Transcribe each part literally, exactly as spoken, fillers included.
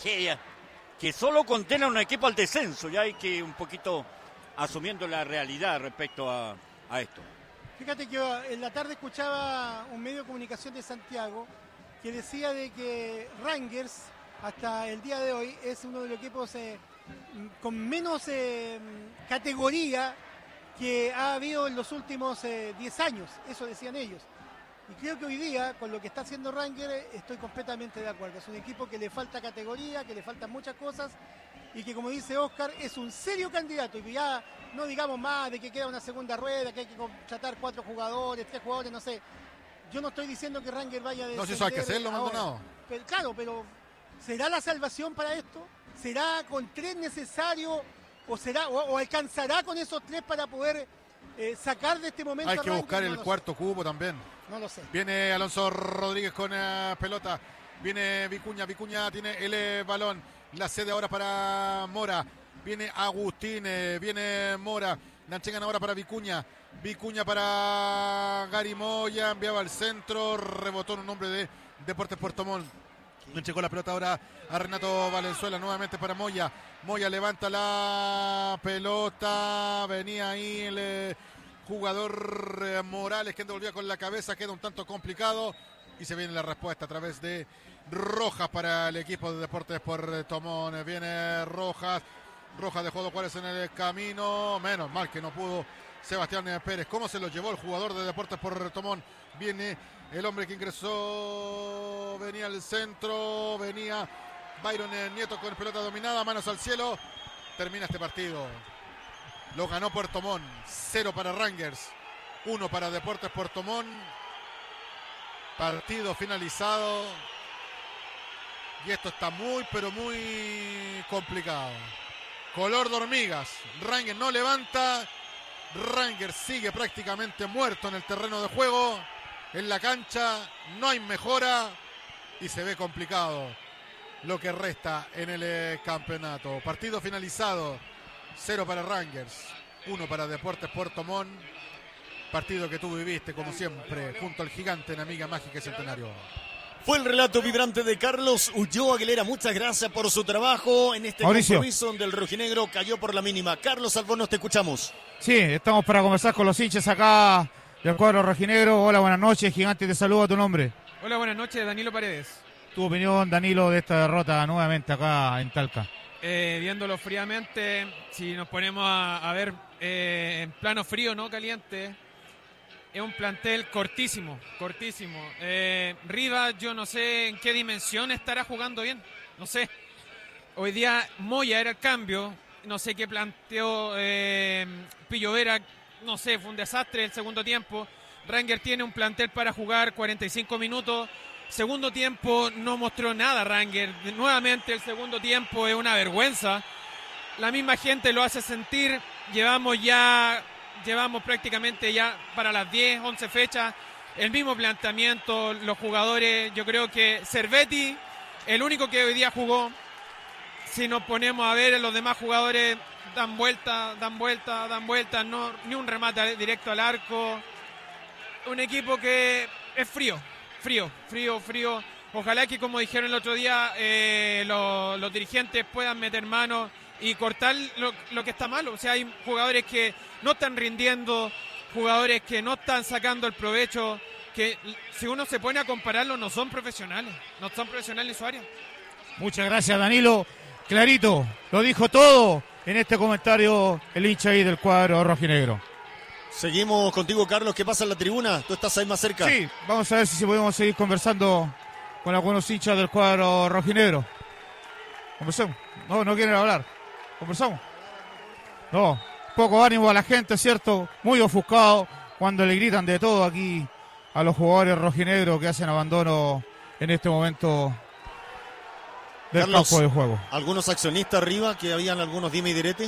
tragedia que solo condena a un equipo al descenso. Ya hay que un poquito asumiendo la realidad respecto a, a esto. Fíjate que en la tarde escuchaba un medio de comunicación de Santiago que decía de que Rangers hasta el día de hoy es uno de los equipos eh, con menos eh, categoría que ha habido en los últimos eh, diez años, eso decían ellos. Y creo que hoy día, con lo que está haciendo Rangers, estoy completamente de acuerdo. Es un equipo que le falta categoría, que le faltan muchas cosas, y que, como dice Oscar, es un serio candidato. Y ya no digamos más de que queda una segunda rueda, que hay que contratar cuatro jugadores, tres jugadores, no sé. Yo no estoy diciendo que Rangers vaya a descender. No, si eso hay que hacerlo, Maldonado. Pero, claro, pero ¿será la salvación para esto? ¿Será con tres necesario o, será, o, o alcanzará con esos tres para poder eh, sacar de este momento Hay a que Rangers? buscar No el lo cuarto sé. cubo también. No lo sé. Viene Alonso Rodríguez con uh, pelota. Viene Vicuña. Vicuña tiene el eh, balón. La cede ahora para Mora. Viene Agustín. Eh, viene Mora. La entregan ahora para Vicuña. Vicuña para Gary Moya. Enviaba al centro. Rebotó en un hombre de Deportes Puerto Montt. Le entregó la pelota ahora a Renato Valenzuela. Nuevamente para Moya. Moya levanta la pelota. Venía ahí el eh, jugador eh, Morales que devolvía con la cabeza. Queda un tanto complicado. Y se viene la respuesta a través de Rojas para el equipo de Deportes Puerto Montt. Viene Rojas. Rojas dejó dos Juárez en el camino. Menos mal que no pudo Sebastián Pérez. ¿Cómo se lo llevó el jugador de Deportes Puerto Montt? Viene el hombre que ingresó. Venía al centro. Venía Byron Nieto con pelota dominada. Manos al cielo. Termina este partido. Lo ganó Puerto Montt. Cero para Rangers. Uno para Deportes Puerto Montt. Partido finalizado. Y esto está muy, pero muy complicado. Color de hormigas. Rangers no levanta. Rangers sigue prácticamente muerto en el terreno de juego. En la cancha no hay mejora. Y se ve complicado lo que resta en el eh, campeonato. Partido finalizado. Cero para Rangers. Uno para Deportes Puerto Montt. Partido que tú viviste, como siempre, junto al gigante en Amiga Mágica y Centenario. Fue el relato vibrante de Carlos Ulloa Aguilera. Muchas gracias por su trabajo en este Mauricio. compromiso donde el rojinegro cayó por la mínima. Carlos Albornoz, te escuchamos. Sí, estamos para conversar con los hinchas acá del cuadro rojinegro. Hola, buenas noches, gigante, te saludo, a tu nombre. Hola, buenas noches, Danilo Paredes. Tu opinión, Danilo, de esta derrota nuevamente acá en Talca. Eh, viéndolo fríamente, si nos ponemos a, a ver eh, en plano frío, no caliente, es un plantel cortísimo, cortísimo. Eh, Rivas, yo no sé en qué dimensión estará jugando bien, no sé. Hoy día Moya era el cambio, no sé qué planteó eh, Pillo Vera, no sé, fue un desastre el segundo tiempo. Ranger tiene un plantel para jugar cuarenta y cinco minutos. Segundo tiempo no mostró nada Ranger. Nuevamente el segundo tiempo es una vergüenza. La misma gente lo hace sentir. Llevamos ya, llevamos prácticamente ya para las diez, once fechas. El mismo planteamiento, los jugadores, yo creo que Cervetti, el único que hoy día jugó. Si nos ponemos a ver, los demás jugadores dan vuelta, dan vuelta, dan vuelta, no, ni un remate directo al arco. Un equipo que es frío. Frío, frío, frío. Ojalá que, como dijeron el otro día, eh, lo, los dirigentes puedan meter mano y cortar lo, lo que está malo. O sea, hay jugadores que no están rindiendo, jugadores que no están sacando el provecho, que si uno se pone a compararlo no son profesionales, no son profesionales en su área. Muchas gracias, Danilo. Clarito, lo dijo todo en este comentario el hincha ahí del cuadro rojinegro. Seguimos contigo, Carlos. ¿Qué pasa en la tribuna? Tú estás ahí más cerca. Sí, vamos a ver si podemos seguir conversando con algunos hinchas del cuadro rojinegro. Conversemos. No, no quieren hablar. Conversamos. No, poco ánimo a la gente, ¿cierto? Muy ofuscado cuando le gritan de todo aquí a los jugadores rojinegros que hacen abandono en este momento del Carlos, campo de juego. ¿Algunos accionistas arriba que habían algunos dime y direte?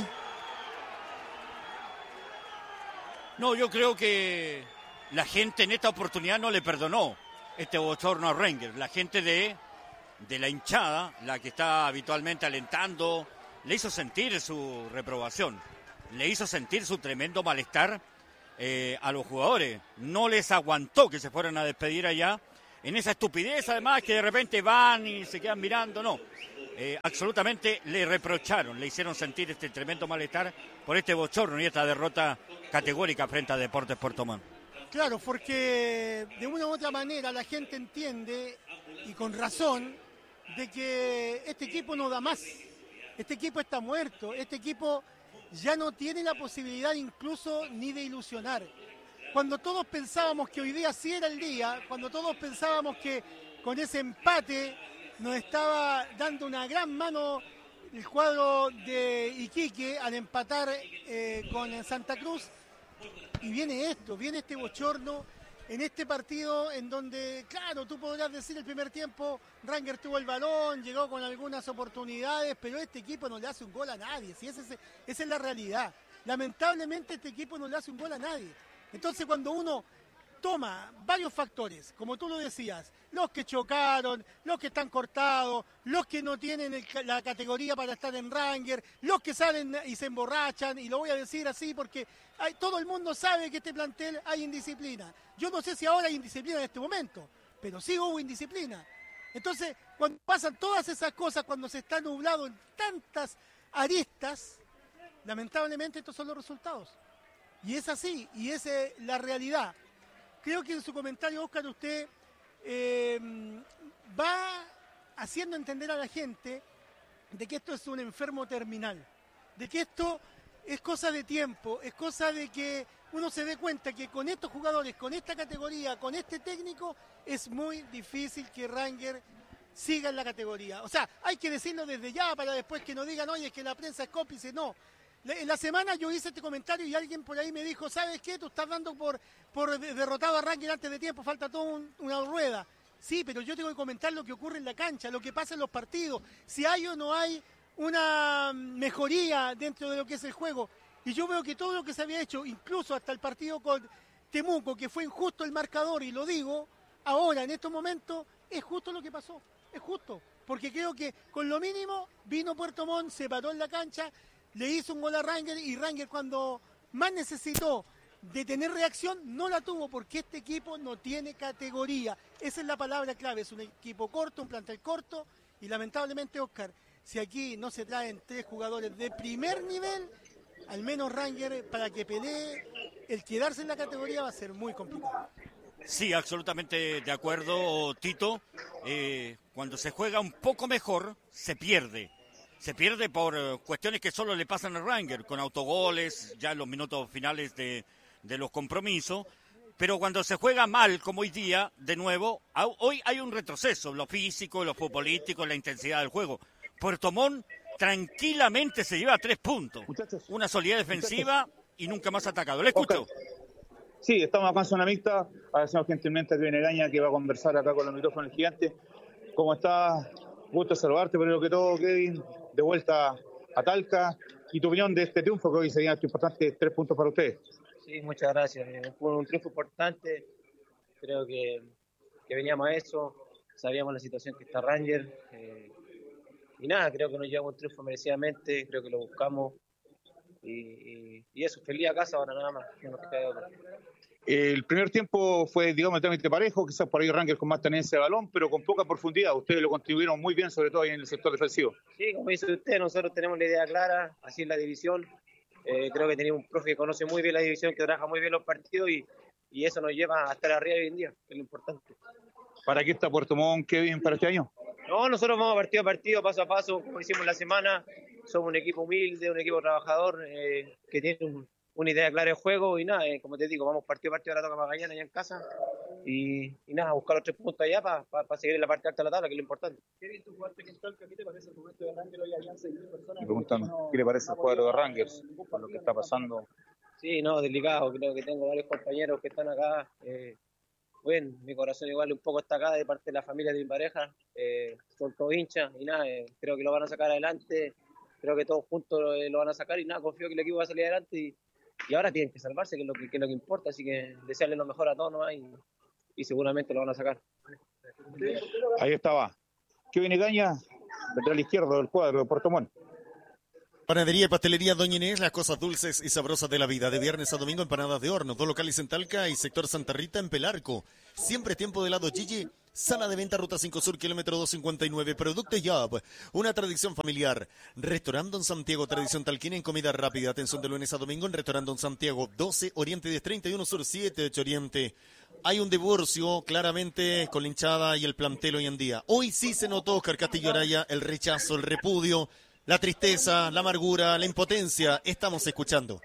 No, yo creo que la gente en esta oportunidad no le perdonó este bochorno a Rangers. La gente de, de la hinchada, la que está habitualmente alentando, le hizo sentir su reprobación, le hizo sentir su tremendo malestar eh, a los jugadores. No les aguantó que se fueran a despedir allá, en esa estupidez además que de repente van y se quedan mirando, no. eh, absolutamente le reprocharon, le hicieron sentir este tremendo malestar por este bochorno y esta derrota categórica frente a Deportes Puerto Montt. Claro, porque de una u otra manera la gente entiende, y con razón, de que este equipo no da más. Este equipo está muerto, este equipo ya no tiene la posibilidad incluso ni de ilusionar. Cuando todos pensábamos que hoy día sí era el día, cuando todos pensábamos que con ese empate nos estaba dando una gran mano el cuadro de Iquique al empatar eh, con Santa Cruz, y viene esto, viene este bochorno en este partido en donde, claro, tú podrás decir el primer tiempo, Rangers tuvo el balón, llegó con algunas oportunidades, pero este equipo no le hace un gol a nadie, si esa es, esa es la realidad. Lamentablemente este equipo no le hace un gol a nadie. Entonces cuando uno toma varios factores, como tú lo decías, los que chocaron, los que están cortados, los que no tienen el, la categoría para estar en Rangers, los que salen y se emborrachan, y lo voy a decir así porque hay, todo el mundo sabe que este plantel hay indisciplina. Yo no sé si ahora hay indisciplina en este momento, pero sí hubo indisciplina. Entonces, cuando pasan todas esas cosas, cuando se está nublado en tantas aristas, lamentablemente estos son los resultados. Y es así, y esa es la realidad. Creo que en su comentario, Óscar, usted eh, va haciendo entender a la gente de que esto es un enfermo terminal, de que esto es cosa de tiempo, es cosa de que uno se dé cuenta que con estos jugadores, con esta categoría, con este técnico, es muy difícil que Rangers siga en la categoría. O sea, hay que decirlo desde ya para después que no digan, oye, es que la prensa es cómplice. No. En la semana yo hice este comentario y alguien por ahí me dijo, ¿sabes qué? Tú estás dando por, por derrotado a Rangers antes de tiempo, falta toda un, una rueda. Sí, pero yo tengo que comentar lo que ocurre en la cancha, lo que pasa en los partidos, si hay o no hay una mejoría dentro de lo que es el juego. Y yo veo que todo lo que se había hecho, incluso hasta el partido con Temuco, que fue injusto el marcador, y lo digo, ahora en estos momentos, es justo lo que pasó, es justo. Porque creo que con lo mínimo vino Puerto Montt, se paró en la cancha, le hizo un gol a Rangers, y Rangers cuando más necesitó de tener reacción, no la tuvo, porque este equipo no tiene categoría. Esa es la palabra clave, es un equipo corto, un plantel corto, y lamentablemente, Óscar, si aquí no se traen tres jugadores de primer nivel, al menos Rangers, para que pelee, el quedarse en la categoría va a ser muy complicado. Sí, absolutamente de acuerdo, Tito. Eh, cuando se juega un poco mejor, se pierde. Se pierde por uh, cuestiones que solo le pasan a Rangers, con autogoles, ya en los minutos finales de, de los compromisos. Pero cuando se juega mal, como hoy día, de nuevo, a, hoy hay un retroceso, lo físico, lo futbolístico, la intensidad del juego. Puerto Montt tranquilamente se lleva tres puntos. Muchachos, una solidez defensiva muchachos. Y nunca más atacado. ¿Le escucho? Okay. Sí, estamos acá en zona mixta. Agradecemos gentilmente a Kevin Egaña que va a conversar acá con los micrófonos gigantes. ¿Cómo estás? Gusto saludarte, primero que todo, Kevin. De vuelta a Talca. ¿Y tu opinión de este triunfo que hoy sería importante, tres puntos para ustedes? Sí, muchas gracias. Fue un triunfo importante. Creo que, que veníamos a eso. Sabíamos la situación que está Rangers. Eh, y nada, creo que nos llevamos un triunfo merecidamente. Creo que lo buscamos. Y, y, y eso, feliz a casa ahora nada más. No el primer tiempo fue, digamos, totalmente parejo. Quizás por ahí Rangers con más tenencia de balón, pero con poca profundidad. Ustedes lo contribuyeron muy bien, sobre todo ahí en el sector defensivo. Sí, como dice usted, nosotros tenemos la idea clara. Así es la división. Eh, creo que tenemos un profe que conoce muy bien la división, que trabaja muy bien los partidos y, y eso nos lleva a estar arriba hoy en día, que es lo importante. ¿Para qué está Puerto Montt, Kevin, para este año? No, nosotros vamos partido a partido, paso a paso, como hicimos la semana. Somos un equipo humilde, un equipo trabajador, eh, que tiene un, una idea clara de juego y nada, eh, como te digo, vamos partido a partido, ahora toca Magallanes allá en casa y, y nada, buscar los tres puntos allá para pa, pa seguir en la parte alta de la tabla, que es lo importante. Kevin, tú jugaste en Talca, ¿qué te parece el momento de Rangers? Hoy habían seis mil personas. Me preguntan, ¿qué le parece el cuadro de Rangers por lo que está pasando? Sí, no, delicado, creo que tengo varios compañeros que están acá. Eh, bueno, mi corazón igual un poco está acá de parte de la familia de mi pareja, eh, son todos hinchas y nada, eh, creo que lo van a sacar adelante. Creo que todos juntos lo, lo van a sacar y nada, confío que el equipo va a salir adelante y, y ahora tienen que salvarse, que es lo que, que, es lo que importa, así que desearle lo mejor a todos nomás y, y seguramente lo van a sacar. Ahí estaba Kevin Egaña, lateral izquierdo del cuadro de Puerto Montt. Panadería y pastelería Doña Inés, las cosas dulces y sabrosas de la vida. De viernes a domingo, empanadas de horno. Dos locales en Talca y sector Santa Rita en Pelarco. Siempre tiempo de helado Gigi Sala de venta, Ruta cinco Sur, kilómetro doscientos cincuenta y nueve. Productos Yap, una tradición familiar. Restaurante Don Santiago, tradición talquina en comida rápida. Atención de lunes a domingo en Restaurante Don Santiago, doce Oriente diez treinta y uno Sur siete ocho Oriente. Hay un divorcio claramente con la hinchada y el plantel hoy en día. Hoy sí se notó, Oscar Castillo Araya, el rechazo, el repudio, la tristeza, la amargura, la impotencia. Estamos escuchando.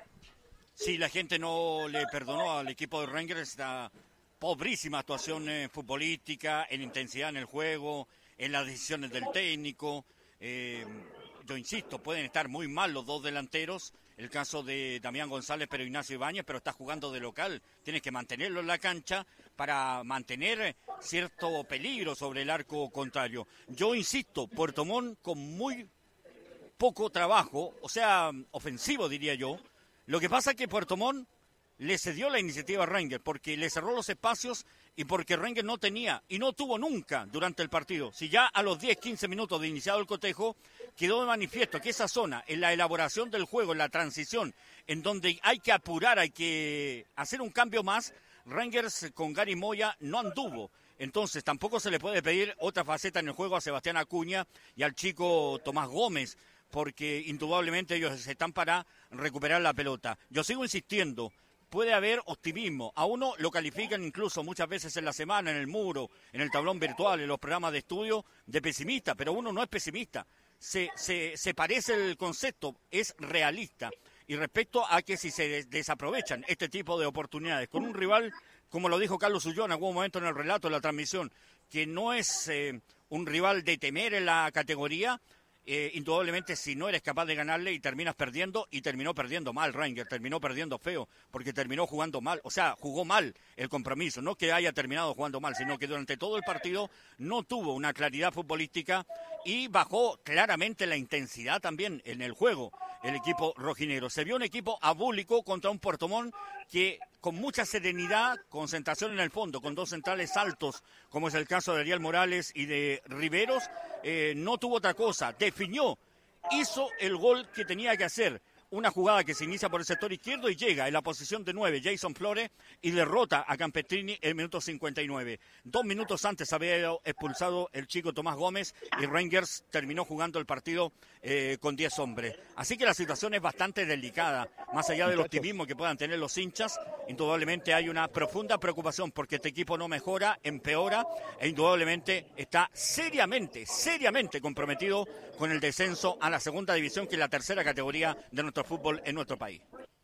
Sí, la gente no le perdonó al equipo de Rangers esta pobrísima actuación eh, futbolística, en intensidad en el juego, en las decisiones del técnico. Eh, yo insisto, pueden estar muy mal los dos delanteros, el caso de Damián González, pero Ignacio Ibáñez, pero está jugando de local. Tienes que mantenerlo en la cancha para mantener cierto peligro sobre el arco contrario. Yo insisto, Puerto Montt con muy poco trabajo, o sea, ofensivo diría yo. Lo que pasa es que Puerto Montt le cedió la iniciativa a Rangers porque le cerró los espacios y porque Rangers no tenía y no tuvo nunca durante el partido. Si ya a los diez, quince minutos de iniciado el cotejo quedó de manifiesto que esa zona, en la elaboración del juego, en la transición, en donde hay que apurar, hay que hacer un cambio más, Rangers con Gary Moya no anduvo. Entonces tampoco se le puede pedir otra faceta en el juego a Sebastián Acuña y al chico Tomás Gómez, porque indudablemente ellos están para recuperar la pelota. Yo sigo insistiendo. Puede haber optimismo. A uno lo califican incluso muchas veces en la semana, en el muro, en el tablón virtual, en los programas de estudio, de pesimista, pero uno no es pesimista. Se, se, se parece el concepto, es realista. Y respecto a que si se des- desaprovechan este tipo de oportunidades con un rival, como lo dijo Carlos Ulloa en algún momento en el relato de la transmisión, que no es eh, un rival de temer en la categoría, Eh, indudablemente si no eres capaz de ganarle y terminas perdiendo, y terminó perdiendo mal Rangers, terminó perdiendo feo, porque terminó jugando mal, o sea, jugó mal el compromiso, no que haya terminado jugando mal, sino que durante todo el partido no tuvo una claridad futbolística y bajó claramente la intensidad también en el juego el equipo rojinegro. Se vio un equipo abúlico contra un Puerto Montt que con mucha serenidad, concentración en el fondo, con dos centrales altos, como es el caso de Ariel Morales y de Riveros, eh, no tuvo otra cosa, definió, hizo el gol que tenía que hacer. Una jugada que se inicia por el sector izquierdo y llega en la posición de nueve Jason Flores y derrota a Campestrini en el minuto cincuenta y nueve. Dos minutos antes había expulsado el chico Tomás Gómez y Rangers terminó jugando el partido eh, con diez hombres. Así que la situación es bastante delicada. Más allá del optimismo que puedan tener los hinchas, indudablemente hay una profunda preocupación porque este equipo no mejora, empeora e indudablemente está seriamente, seriamente comprometido con el descenso a la segunda división, que es la tercera categoría de nuestro fútbol en nuestro país.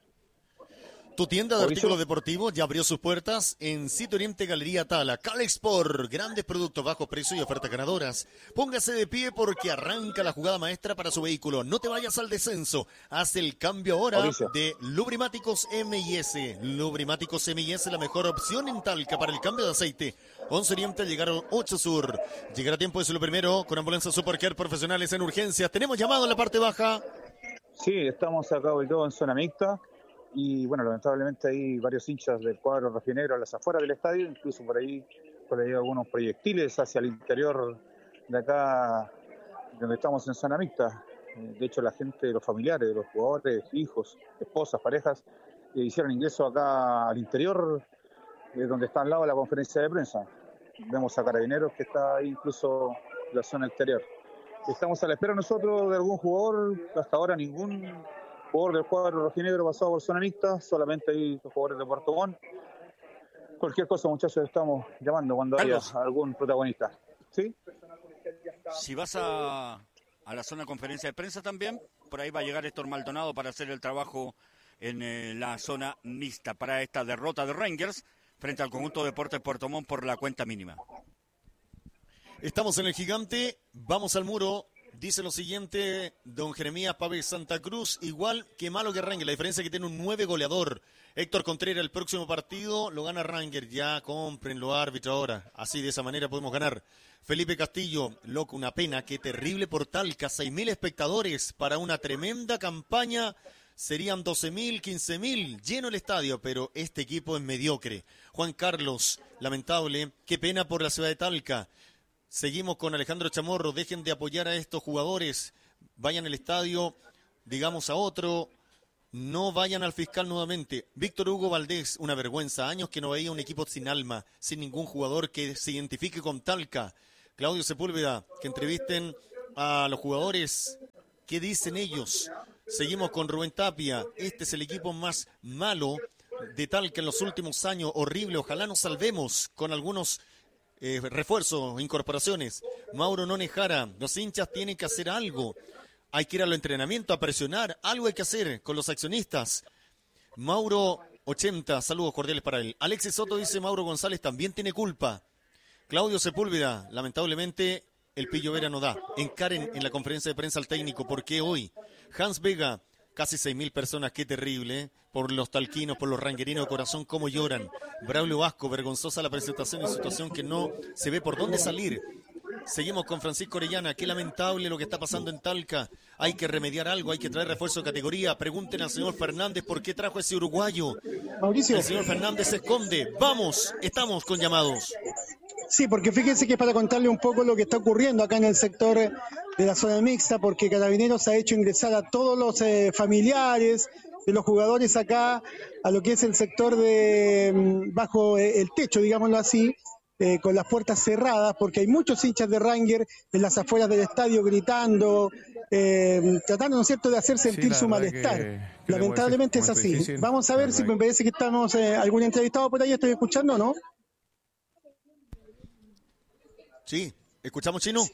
Tu tienda de artículos deportivos ya abrió sus puertas en Sitio Oriente Galería Tala. Calexport, grandes productos, bajos precios y ofertas ganadoras. Póngase de pie porque arranca la jugada maestra para su vehículo. No te vayas al descenso. Haz el cambio ahora Mauricio. de Lubrimáticos M y S. Lubrimáticos M y S, la mejor opción en Talca para el cambio de aceite. once Oriente llegaron ocho Sur. Llegará tiempo de lo primero con ambulancias Supercare profesionales en urgencias. Tenemos llamado en la parte baja. Sí, estamos acá ubicados en zona mixta y bueno, lamentablemente hay varios hinchas del cuadro rojinegro a las afueras del estadio, incluso por ahí, por ahí algunos proyectiles hacia el interior de acá donde estamos en zona mixta. Eh, De hecho, la gente, los familiares, los jugadores, hijos, esposas, parejas, eh, hicieron ingreso acá al interior, eh, donde está al lado de la conferencia de prensa. Vemos a Carabineros que está ahí incluso en la zona exterior. Estamos a la espera nosotros de algún jugador, hasta ahora ningún jugador del cuadro rojinegro pasado por zona mixta, solamente hay los jugadores de Puerto Montt. Cualquier cosa, muchachos, estamos llamando cuando Carlos. haya algún protagonista. ¿Sí? Si vas a, a la zona de conferencia de prensa también, por ahí va a llegar Héctor Maldonado para hacer el trabajo en eh, la zona mixta para esta derrota de Rangers frente al conjunto de Deportes Puerto Montt por la cuenta mínima. Estamos en el Gigante, vamos al muro. Dice lo siguiente, don Jeremías Pávez Santa Cruz, igual que malo que Rangers, la diferencia es que tiene un nueve goleador. Héctor Contreras, el próximo partido lo gana Rangers, ya compren los árbitros ahora, así de esa manera podemos ganar. Felipe Castillo, loco, una pena, qué terrible por Talca, seis mil espectadores para una tremenda campaña, serían doce mil, quince mil, lleno el estadio, pero este equipo es mediocre. Juan Carlos, lamentable, qué pena por la ciudad de Talca. Seguimos con Alejandro Chamorro, dejen de apoyar a estos jugadores, vayan al estadio, digamos a otro, No vayan al fiscal nuevamente. Víctor Hugo Valdés, una vergüenza. Años que no veía un equipo sin alma, sin ningún jugador que se identifique con Talca. Claudio Sepúlveda, que entrevisten a los jugadores. ¿Qué dicen ellos? Seguimos con Rubén Tapia. Este es el equipo más malo de Talca en los últimos años. Horrible. Ojalá nos salvemos con algunos eh, refuerzos, incorporaciones. Mauro Nonejara, los hinchas tienen que hacer algo. Hay que ir a los entrenamientos, a presionar. Algo hay que hacer con los accionistas. Mauro ochenta, saludos cordiales para él. Alexis Soto dice, Mauro González también tiene culpa. Claudio Sepúlveda, lamentablemente el Pillo Vera no da. Encaren en la conferencia de prensa al técnico. ¿Por qué hoy? Hans Vega, casi seis mil personas, qué terrible. ¿eh? Por los talquinos, por los ranguerinos de corazón, cómo lloran. Braulio Vasco, vergonzosa la presentación en situación que no se ve por dónde salir. Seguimos con Francisco Orellana. Qué lamentable lo que está pasando en Talca. Hay que remediar algo, hay que traer refuerzo de categoría. Pregunten al señor Fernández por qué trajo ese uruguayo. Mauricio. El señor Fernández se esconde. Vamos, estamos con llamados. Sí, porque fíjense que es para contarle un poco lo que está ocurriendo acá en el sector de la zona mixta, porque Carabineros ha hecho ingresar a todos los eh, familiares de los jugadores acá a lo que es el sector de bajo eh, el techo, digámoslo así. Eh, con las puertas cerradas, porque hay muchos hinchas de Ranger en las afueras del estadio gritando, eh, tratando, ¿no es cierto?, de hacer sentir sí, su malestar. Que, que Lamentablemente es así. Difícil. Vamos a ver si me parece que estamos, eh, algún entrevistado por ahí, ¿estoy escuchando o no? Sí, ¿escuchamos, Chino?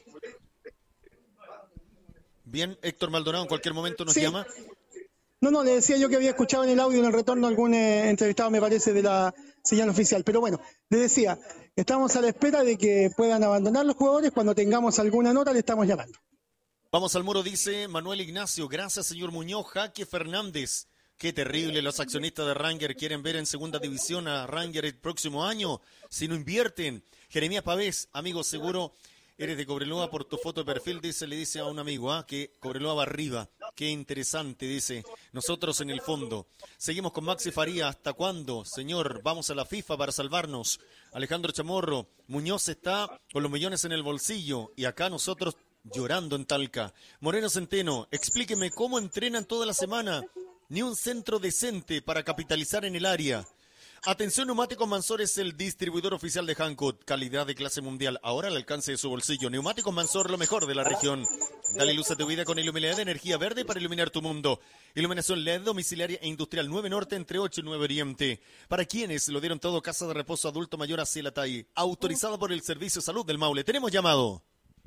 Bien, Héctor Maldonado en cualquier momento nos sí. llama. No, no, le decía yo que había escuchado en el audio en el retorno algún eh, entrevistado, me parece, de la señal oficial. Pero bueno, le decía, estamos a la espera de que puedan abandonar los jugadores. Cuando tengamos alguna nota, le estamos llamando. Vamos al muro, dice Manuel Ignacio. Gracias, señor Muñoz. Jaque Fernández. Qué terrible, los accionistas de Ranger quieren ver en segunda división a Ranger el próximo año. Si no invierten. Jeremías Pavés, amigo, seguro eres de Cobreloa por tu foto de perfil, dice, le dice a un amigo, ah, que Cobreloa va arriba. Qué interesante, dice. Nosotros en el fondo. Seguimos con Maxi Faría. ¿Hasta cuándo? Señor, vamos a la FIFA para salvarnos. Alejandro Chamorro. Muñoz está con los millones en el bolsillo. Y acá nosotros llorando en Talca. Moreno Centeno, explíqueme cómo entrenan toda la semana. Ni un centro decente para capitalizar en el área. Atención, Neumáticos Mansor es el distribuidor oficial de Hankook, calidad de clase mundial, ahora al alcance de su bolsillo. Neumáticos Mansor, lo mejor de la región. Dale luz a tu vida con iluminidad de energía verde para iluminar tu mundo. Iluminación L E D domiciliaria e industrial, nueve Norte entre ocho y nueve Oriente. Para quienes lo dieron todo, Casa de Reposo Adulto Mayor Acilatay, autorizada por el Servicio de Salud del Maule. Tenemos llamado.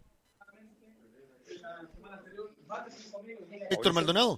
Héctor Maldonado.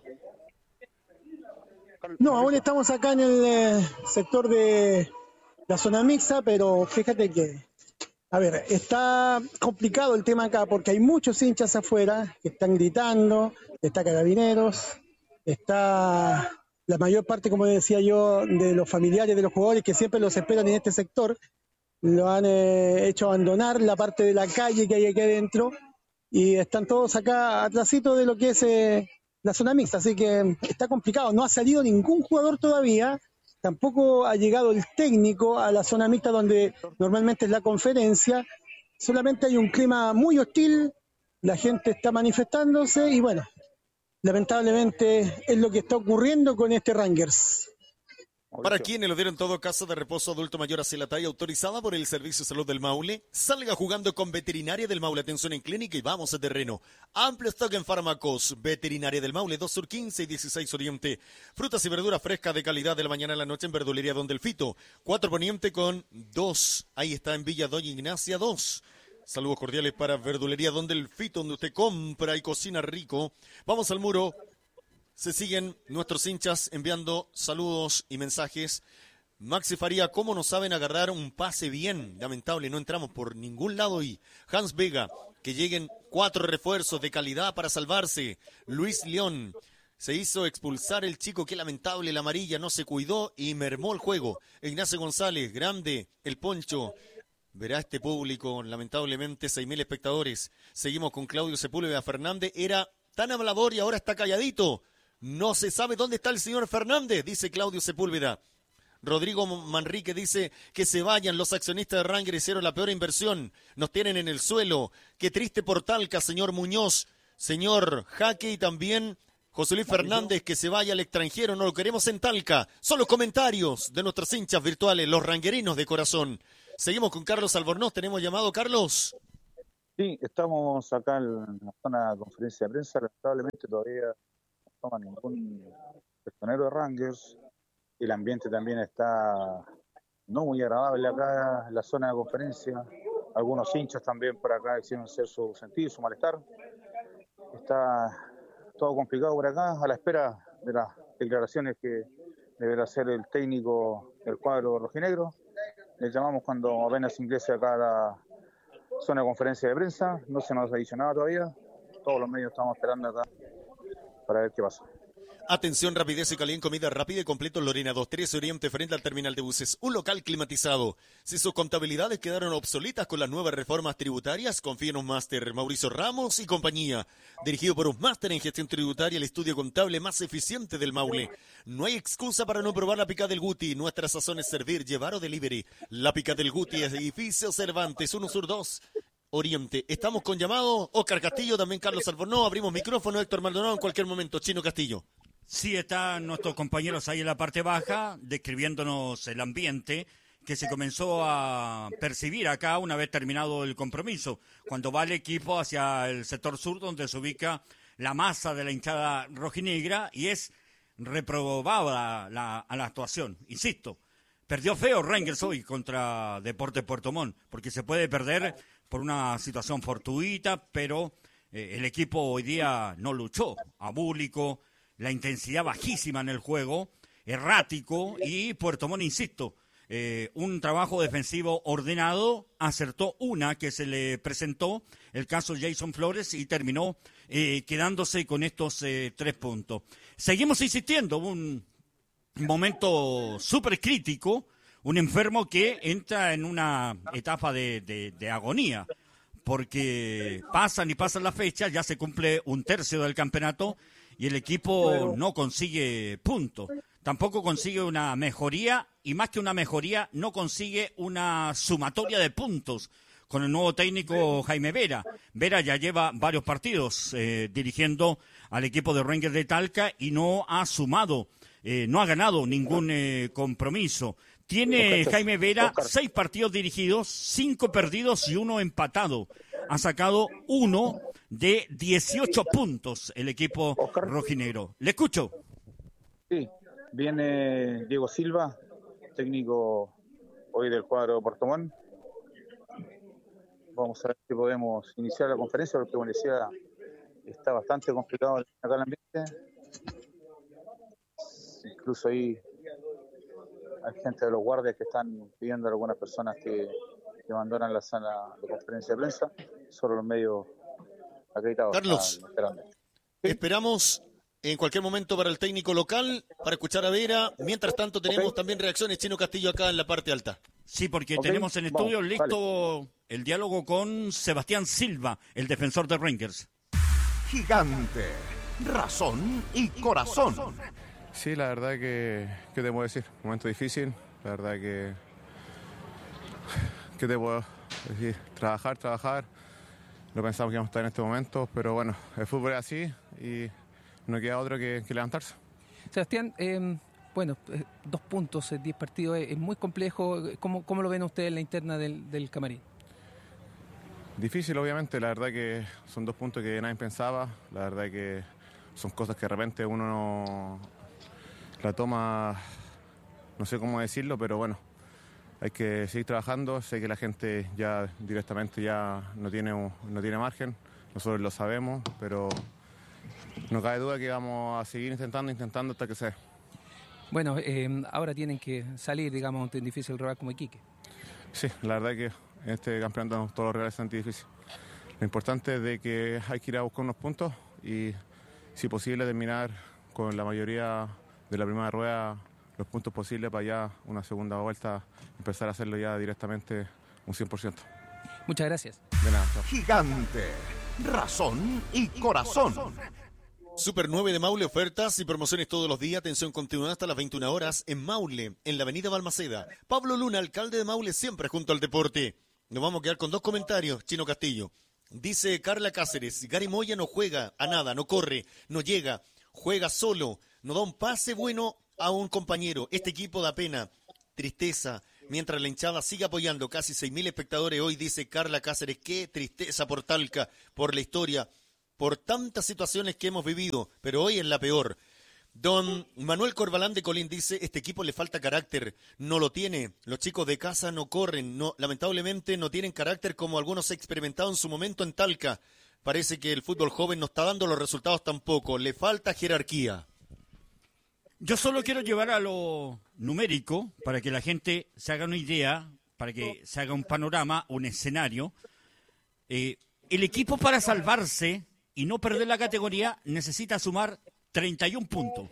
No, aún estamos acá en el eh, sector de la zona mixta, pero fíjate que, a ver, está complicado el tema acá porque hay muchos hinchas afuera que están gritando, está Carabineros, está la mayor parte, como decía yo, de los familiares de los jugadores que siempre los esperan en este sector, lo han eh, hecho abandonar la parte de la calle que hay aquí adentro y están todos acá atrásito de lo que es... Eh, la zona mixta, así que está complicado, no ha salido ningún jugador todavía, tampoco ha llegado el técnico a la zona mixta donde normalmente es la conferencia, solamente hay un clima muy hostil, la gente está manifestándose y bueno, lamentablemente es lo que está ocurriendo con este Rangers. Para quienes lo dieron todo, Casa de Reposo Adulto Mayor Acilatay, autorizada por el Servicio de Salud del Maule. Salga jugando con Veterinaria del Maule. Atención en clínica y vamos a terreno. Amplio stock en fármacos. Veterinaria del Maule, dos Sur quince y dieciséis Oriente. Frutas y verduras frescas de calidad de la mañana a la noche en Verdulería Don Delfito. cuatro Poniente con dos. Ahí está en Villa Doña Ignacia dos. Saludos cordiales para Verdulería Don Delfito, donde usted compra y cocina rico. Vamos al muro. Se siguen nuestros hinchas enviando saludos y mensajes. Maxi Faría, ¿cómo no saben agarrar un pase bien? Lamentable, no entramos por ningún lado. Y Hans Vega, que lleguen cuatro refuerzos de calidad para salvarse. Luis León, se hizo expulsar el chico, qué lamentable, la amarilla, no se cuidó y mermó el juego. Ignacio González, grande, el Poncho. Verá este público, lamentablemente, seis mil espectadores. Seguimos con Claudio Sepúlveda Fernández, era tan hablador y ahora está calladito. No se sabe dónde está el señor Fernández, dice Claudio Sepúlveda. Rodrigo Manrique dice que se vayan, los accionistas de Ranger hicieron la peor inversión, nos tienen en el suelo. Qué triste por Talca, señor Muñoz, señor Jaque y también José Luis Fernández, que se vaya al extranjero, no lo queremos en Talca. Son los comentarios de nuestros hinchas virtuales, los ranguerinos de corazón. Seguimos con Carlos Albornoz. ¿Tenemos llamado, Carlos? Sí, estamos acá en la zona de conferencia de prensa. Lamentablemente todavía no toma ningún personero de Rangers. El ambiente también está no muy agradable acá en la zona de conferencia. Algunos hinchas también por acá hicieron hacer su sentido, su malestar. Está todo complicado por acá, a la espera de las declaraciones que deberá hacer el técnico del cuadro rojinegro. Le llamamos cuando apenas ingrese acá a la zona de conferencia de prensa. No se nos ha dicho nada todavía. Todos los medios estamos esperando acá para ver qué pasa. Atención, rapidez y calidad en comida rápida y completo Lorena dos tres Oriente frente al terminal de buses. Un local climatizado. Si sus contabilidades quedaron obsoletas con las nuevas reformas tributarias, confíe en un máster. Mauricio Ramos y compañía. Dirigido por un máster en gestión tributaria, el estudio contable más eficiente del Maule. No hay excusa para no probar la pica del Guti. Nuestra sazón es servir, llevar o delivery. La pica del Guti es edificio Cervantes, uno sur dos. Oriente. Estamos con llamado. Oscar Castillo, también Carlos Albornoz. Abrimos micrófono. Héctor Maldonado en cualquier momento. Chino Castillo. Sí, están nuestros compañeros ahí en la parte baja, describiéndonos el ambiente que se comenzó a percibir acá una vez terminado el compromiso, cuando va el equipo hacia el sector sur, donde se ubica la masa de la hinchada rojinegra, y es reprobada la, a la actuación. Insisto, perdió feo Rangers hoy contra Deportes Puerto Montt, porque se puede perder por una situación fortuita, pero eh, el equipo hoy día no luchó, abúlico, la intensidad bajísima en el juego, errático, y Puerto Montt, insisto, eh, un trabajo defensivo ordenado, acertó una que se le presentó, el caso Jason Flores, y terminó eh, quedándose con estos eh, tres puntos. Seguimos insistiendo, un momento súper crítico, un enfermo que entra en una etapa de, de, de agonía, porque pasan y pasan las fechas, ya se cumple un tercio del campeonato, y el equipo no consigue puntos, tampoco consigue una mejoría, y más que una mejoría, no consigue una sumatoria de puntos con el nuevo técnico Jaime Vera. Vera ya lleva varios partidos eh, dirigiendo al equipo de Rangers de Talca y no ha sumado, eh, no ha ganado ningún eh, compromiso. Tiene Jaime Vera seis partidos dirigidos, cinco perdidos y uno empatado. Ha sacado uno de dieciocho puntos el equipo rojinegro. ¿Le escucho? Sí, viene Diego Silva, técnico hoy del cuadro Puerto Montt. Vamos a ver si podemos iniciar la conferencia, porque como decía, está bastante complicado acá el ambiente. Incluso ahí hay gente de los guardias que están pidiendo a algunas personas que, que abandonan la sala de conferencia de prensa. Solo los medios acreditados. Carlos, esperamos en cualquier momento para el técnico local, para escuchar a Vera. Mientras tanto tenemos okay. también reacciones Chino Castillo acá en la parte alta. Sí, porque okay. tenemos en estudio Vamos, listo vale. el diálogo con Sebastián Silva, el defensor de Rangers. Gigante, razón y corazón. Sí, la verdad que, ¿qué te puedo decir? Un momento difícil, la verdad que, ¿qué te puedo decir? Trabajar, trabajar, no pensamos que íbamos a estar en este momento, pero bueno, el fútbol es así y no queda otro que, que levantarse. Sebastián, eh, bueno, eh, dos puntos en diez partidos, es, es muy complejo, ¿Cómo, ¿cómo lo ven ustedes en la interna del, del camarín? Difícil, obviamente, la verdad que son dos puntos que nadie pensaba, la verdad que son cosas que de repente uno no la toma, no sé cómo decirlo, pero bueno, hay que seguir trabajando. Sé que la gente ya directamente ya no tiene, no tiene margen, nosotros lo sabemos, pero no cabe duda que vamos a seguir intentando, intentando hasta que sea. Bueno, eh, ahora tienen que salir, digamos, de un difícil rival como Iquique. Sí, la verdad que en este campeonato todos los rivales son difíciles. Lo importante es de que hay que ir a buscar unos puntos y, si posible, terminar con la mayoría de la primera rueda los puntos posibles para ya una segunda vuelta empezar a hacerlo ya directamente un cien por ciento. Muchas gracias. De nada. Chao. Gigante, razón y corazón. Super nueve de Maule, ofertas y promociones todos los días. Atención continuada hasta las veintiuna horas en Maule, en la avenida Balmaceda. Pablo Luna, alcalde de Maule, siempre junto al deporte. Nos vamos a quedar con dos comentarios, Chino Castillo. Dice Carla Cáceres, Gary Moya no juega a nada, no corre, no llega. juega solo, no da un pase bueno a un compañero. Este equipo da pena, tristeza, mientras la hinchada sigue apoyando. Casi seis mil espectadores hoy, dice Carla Cáceres. Qué tristeza por Talca, por la historia, por tantas situaciones que hemos vivido, pero hoy es la peor. Don Manuel Corbalán de Colín dice, este equipo le falta carácter, no lo tiene, los chicos de casa no corren, no, lamentablemente no tienen carácter como algunos experimentados en su momento en Talca. Parece que el fútbol joven no está dando los resultados tampoco, le falta jerarquía. Yo solo quiero llevar a lo numérico para que la gente se haga una idea, para que se haga un panorama, un escenario. Eh, el equipo para salvarse y no perder la categoría necesita sumar treinta y un puntos.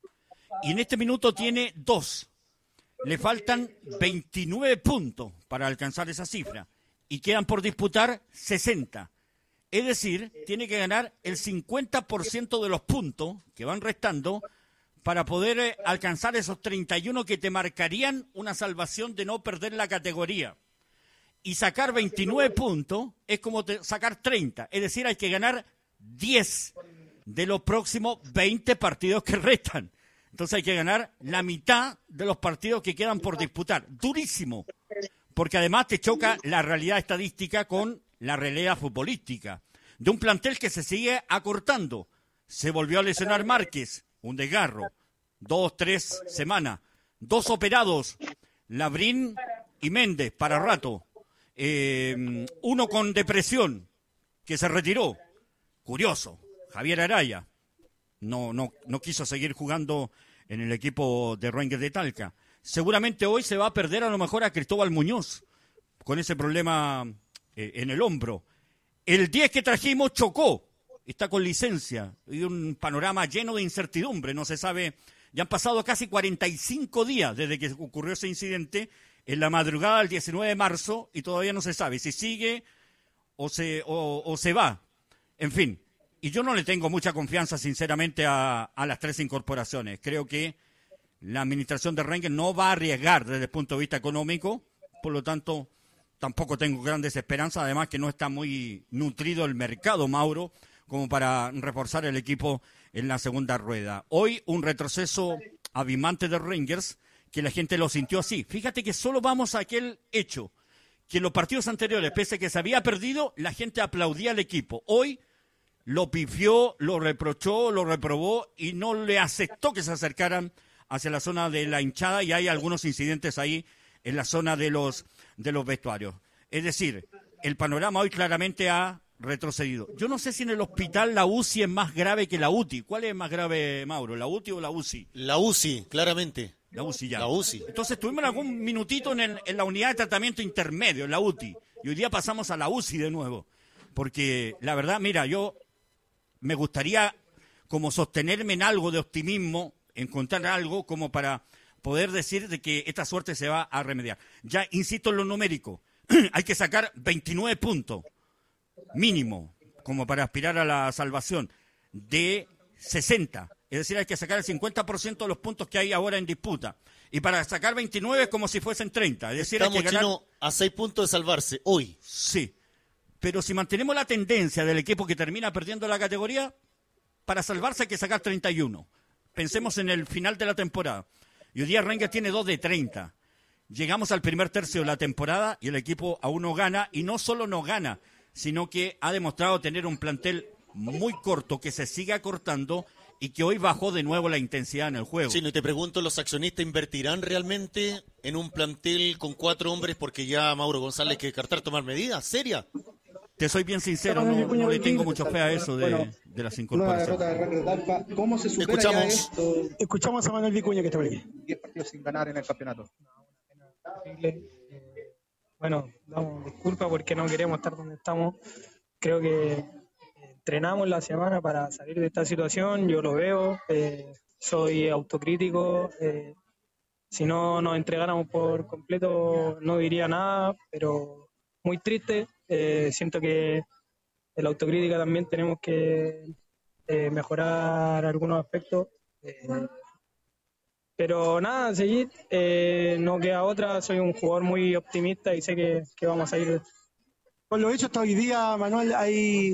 Y en este minuto tiene dos. Le faltan veintinueve puntos para alcanzar esa cifra. Y quedan por disputar sesenta. Es decir, tiene que ganar el cincuenta por ciento de los puntos que van restando para poder eh, alcanzar esos treinta y uno que te marcarían una salvación de no perder la categoría. Y sacar veintinueve puntos es como te, sacar treinta. Es decir, hay que ganar diez de los próximos veinte partidos que restan. Entonces hay que ganar la mitad de los partidos que quedan por disputar. Durísimo, porque además te choca la realidad estadística con la realidad futbolística. De un plantel que se sigue acortando. Se volvió a lesionar Márquez, un desgarro. Dos, tres semanas. Dos operados, Labrín y Méndez, para rato. Eh, uno con depresión, que se retiró. Curioso. Javier Araya no, no, no quiso seguir jugando en el equipo de Rangers de Talca. Seguramente hoy se va a perder a lo mejor a Cristóbal Muñoz con ese problema eh, en el hombro. El diez que trajimos chocó, está con licencia y un panorama lleno de incertidumbre. No se sabe, ya han pasado casi cuarenta y cinco días desde que ocurrió ese incidente en la madrugada del diecinueve de marzo y todavía no se sabe si sigue o se, o, o se va. En fin. Y yo no le tengo mucha confianza, sinceramente, a, a las tres incorporaciones. Creo que la administración de Rangers no va a arriesgar desde el punto de vista económico. Por lo tanto, tampoco tengo grandes esperanzas. Además que no está muy nutrido el mercado, Mauro, como para reforzar el equipo en la segunda rueda. Hoy un retroceso abismante de Rangers, que la gente lo sintió así. Fíjate que solo vamos a aquel hecho, que en los partidos anteriores, pese a que se había perdido, la gente aplaudía al equipo. Hoy lo pifió, lo reprochó, lo reprobó y no le aceptó que se acercaran hacia la zona de la hinchada y hay algunos incidentes ahí en la zona de los, de los vestuarios. Es decir, el panorama hoy claramente ha retrocedido. Yo no sé si en el hospital la U C I es más grave que la U T I. ¿Cuál es más grave, Mauro, la U T I o la U C I? La U C I, claramente. La U C I ya. La U C I. Entonces tuvimos algún minutito en, el, en la unidad de tratamiento intermedio, en la U T I. Y hoy día pasamos a la U C I de nuevo. Porque la verdad, mira, yo me gustaría como sostenerme en algo de optimismo, encontrar algo como para poder decir de que esta suerte se va a remediar. Ya insisto en lo numérico, hay que sacar veintinueve puntos mínimo como para aspirar a la salvación de sesenta. Es decir, hay que sacar el cincuenta por ciento de los puntos que hay ahora en disputa. Y para sacar veintinueve es como si fuesen treinta. Es decir, estamos, hay que ganar... Chino, a seis puntos de salvarse hoy. Sí. Pero si mantenemos la tendencia del equipo que termina perdiendo la categoría, para salvarse hay que sacar treinta y uno. Pensemos en el final de la temporada. Y hoy día Rangers tiene dos de treinta. Llegamos al primer tercio de la temporada y el equipo aún no gana. Y no solo no gana, sino que ha demostrado tener un plantel muy corto que se sigue acortando y que hoy bajó de nuevo la intensidad en el juego. Sí, no, y te pregunto, ¿los accionistas invertirán realmente en un plantel con cuatro hombres porque ya Mauro González hay que descartar tomar medidas serias? Te soy bien sincero, no, no le tengo mucha fe a eso de, de las incorporaciones. ¿Cómo se supera Escuchamos. ya esto? Escuchamos a Manuel Vicuña que está por aquí. diez partidos sin ganar en el campeonato. Bueno, damos disculpas porque no queremos estar donde estamos. Creo que entrenamos la semana para salir de esta situación, yo lo veo, eh, soy autocrítico. Eh, si no nos entregáramos por completo no diría nada, pero muy triste. Eh, siento que en la autocrítica también tenemos que eh, mejorar algunos aspectos. Eh, pero nada, seguir, eh, no queda otra, soy un jugador muy optimista y sé que, que vamos a ir. Con los hechos hasta hoy día, Manuel, hay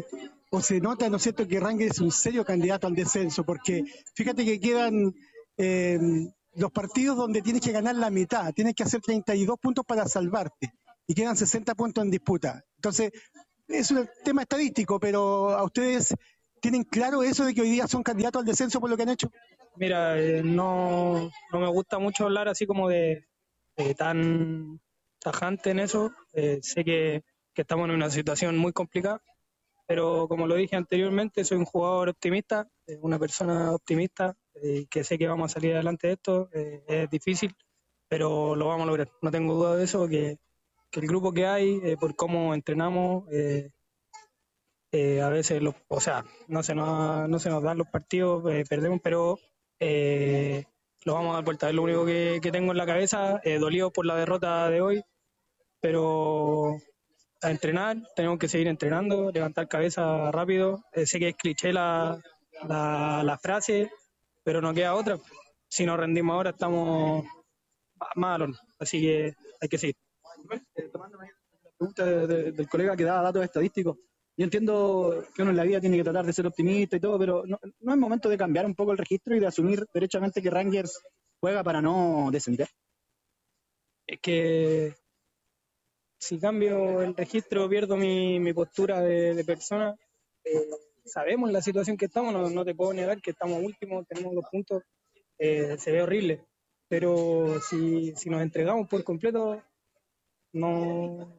o se nota, ¿no es cierto?, que Rangers es un serio candidato al descenso, porque fíjate que quedan eh, los partidos donde tienes que ganar la mitad, tienes que hacer treinta y dos puntos para salvarte, y quedan sesenta puntos en disputa. Entonces, es un tema estadístico, pero ¿a ustedes tienen claro eso de que hoy día son candidatos al descenso por lo que han hecho? Mira, eh, no, no me gusta mucho hablar así como de, de tan tajante en eso. Eh, sé que, que estamos en una situación muy complicada, pero como lo dije anteriormente, soy un jugador optimista, eh, una persona optimista, eh, que sé que vamos a salir adelante de esto. Eh, es difícil, pero lo vamos a lograr. No tengo duda de eso, que, que el grupo que hay, eh, por cómo entrenamos, eh, eh, a veces, lo, o sea, no se nos, no se nos dan los partidos, eh, perdemos, pero eh, lo vamos a dar vuelta. Es lo único que, que tengo en la cabeza, eh, dolido por la derrota de hoy, pero a entrenar, tenemos que seguir entrenando, levantar cabeza rápido. Eh, sé que es cliché la, la, la frase, pero no queda otra. Si nos rendimos ahora estamos más al horno, así que hay que seguir. Eh, tomando la pregunta de, de, del colega que daba datos estadísticos, yo entiendo que uno en la vida tiene que tratar de ser optimista y todo, pero no, no es momento de cambiar un poco el registro y de asumir derechamente que Rangers juega para no descender. Es que si cambio el registro pierdo mi, mi postura de, de persona. Eh, sabemos la situación que estamos, no, no te puedo negar que estamos últimos, tenemos dos puntos, eh, se ve horrible, pero si, si nos entregamos por completo, no...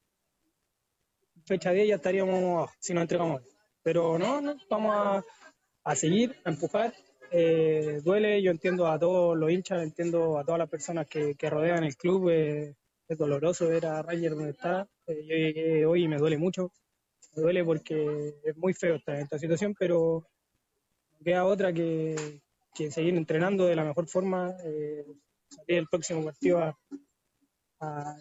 fecha diez ya estaríamos abajo, si nos entregamos. Pero no, no vamos a, a seguir, a empujar. Eh, duele, yo entiendo a todos los hinchas, entiendo a todas las personas que, que rodean el club. Eh, es doloroso ver a Rangers donde está. Eh, yo llegué hoy y me duele mucho. Me duele porque es muy feo estar en esta situación, pero no queda otra que, que seguir entrenando de la mejor forma. Eh, salir el próximo partido a, a,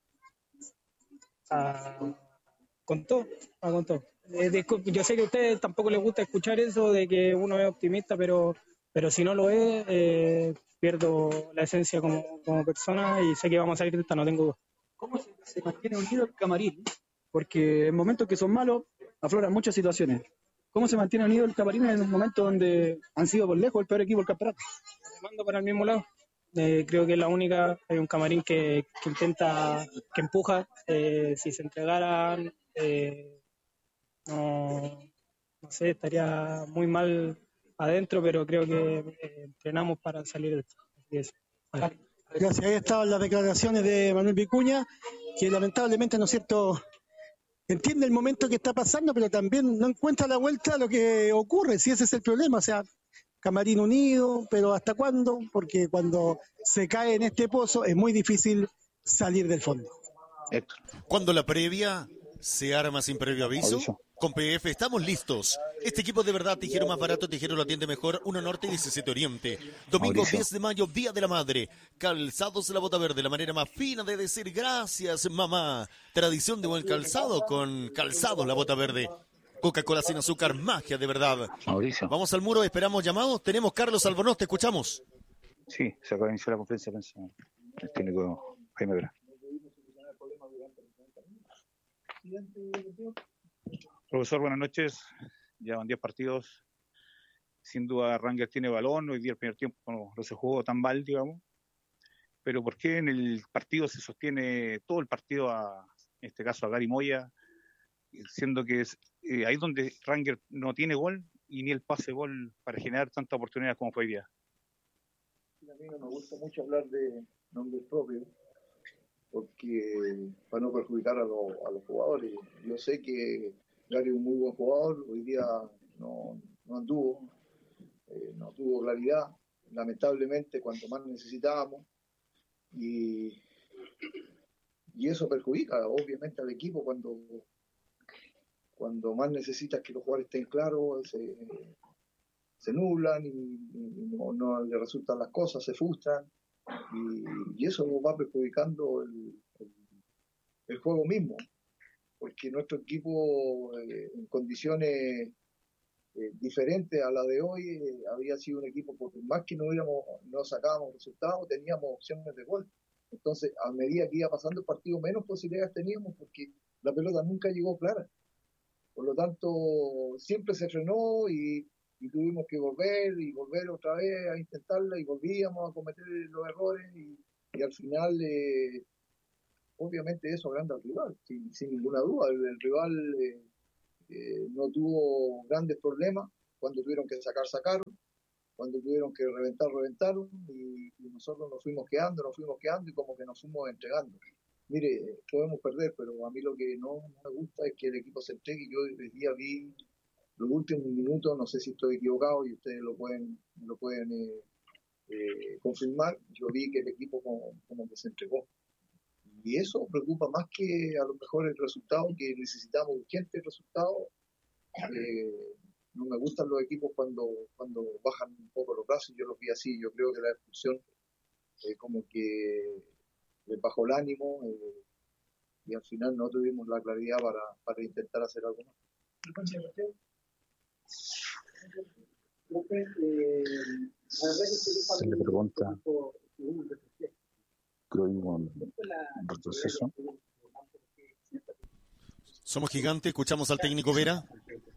a con todo, a con todo. Eh, disculpe, yo sé que a ustedes tampoco les gusta escuchar eso de que uno es optimista, pero, pero si no lo es, eh, pierdo la esencia como, como persona y sé que vamos a salir de esta, no tengo duda. ¿Cómo se, se mantiene unido el camarín? Porque en momentos que son malos afloran muchas situaciones. ¿Cómo se mantiene unido el camarín en un momento donde han sido por lejos el peor equipo del campeonato? Mando para el mismo lado. Eh, creo que es la única. Hay un camarín que, que intenta, que empuja. Eh, si se entregaran, eh, no, no sé, estaría muy mal adentro, pero creo que eh, entrenamos para salir de esto. Así es. Vale. Gracias. Ahí estaban las declaraciones de Manuel Vicuña, que lamentablemente, ¿no es cierto?, entiende el momento que está pasando, pero también no encuentra la vuelta a lo que ocurre, si ese es el problema. O sea, camarín unido, pero ¿hasta cuándo? Porque cuando se cae en este pozo es muy difícil salir del fondo. Cuando la previa se arma sin previo aviso, aviso. Con P F estamos listos. Este equipo de verdad, Tijero más barato, Tijero lo atiende mejor. uno Norte, diecisiete Oriente. Domingo Mauricio. diez de mayo, Día de la Madre. Calzados de la Bota Verde, la manera más fina de decir gracias, mamá. Tradición de buen calzado con Calzados la Bota Verde. Coca-Cola sin azúcar, magia de verdad. Mauricio. Vamos al muro, esperamos llamados. Tenemos Carlos Albornoz, te escuchamos. Sí, se acaba de iniciar la conferencia de prensa. El técnico Jaime Vera. Profesor, buenas noches. Llevan diez partidos. Sin duda Rangers tiene balón. Hoy día el primer tiempo no, no se jugó tan mal, digamos. Pero ¿por qué en el partido se sostiene todo el partido a, en este caso a Gary Moya, siendo que es eh, ahí donde Rangers no tiene gol y ni el pase gol para generar tantas oportunidades como fue hoy día? A mí no me gusta mucho hablar de nombres propios, porque para no perjudicar a, lo, a los jugadores. Yo sé que Gary es un muy buen jugador, hoy día no, no anduvo, eh, no tuvo claridad, lamentablemente cuando más necesitábamos, y, y eso perjudica obviamente al equipo cuando, cuando más necesitas que los jugadores estén claros, se, se nublan y, y no, no le resultan las cosas, se frustran. Y, y eso va perjudicando el, el, el juego mismo, porque nuestro equipo eh, en condiciones eh, diferentes a la de hoy eh, había sido un equipo, por más que no hubiéramos, no sacábamos resultados, teníamos opciones de gol. Entonces, a medida que iba pasando el partido, menos posibilidades teníamos, porque la pelota nunca llegó clara. Por lo tanto, siempre se frenó y, y tuvimos que volver y volver otra vez a intentarla y volvíamos a cometer los errores y, y al final, eh, obviamente eso agranda al rival, sin, sin ninguna duda. El, el rival eh, eh, no tuvo grandes problemas, cuando tuvieron que sacar, sacaron, cuando tuvieron que reventar, reventaron y, y nosotros nos fuimos quedando, nos fuimos quedando y como que nos fuimos entregando. Mire, podemos perder, pero a mí lo que no me gusta es que el equipo se entregue. Yo hoy día vi los últimos minutos, no sé si estoy equivocado y ustedes lo pueden lo pueden eh, eh, confirmar, yo vi que el equipo como, como que se entregó. Y eso preocupa más que a lo mejor el resultado, que necesitamos urgente el resultado. Eh, no me gustan los equipos cuando, cuando bajan un poco los brazos, yo los vi así. Yo creo que la expulsión eh, como que les bajó el ánimo eh, y al final no tuvimos la claridad para, para intentar hacer algo más. Se le pregunta, creo que un retroceso. Somos Gigantes, escuchamos al técnico Vera.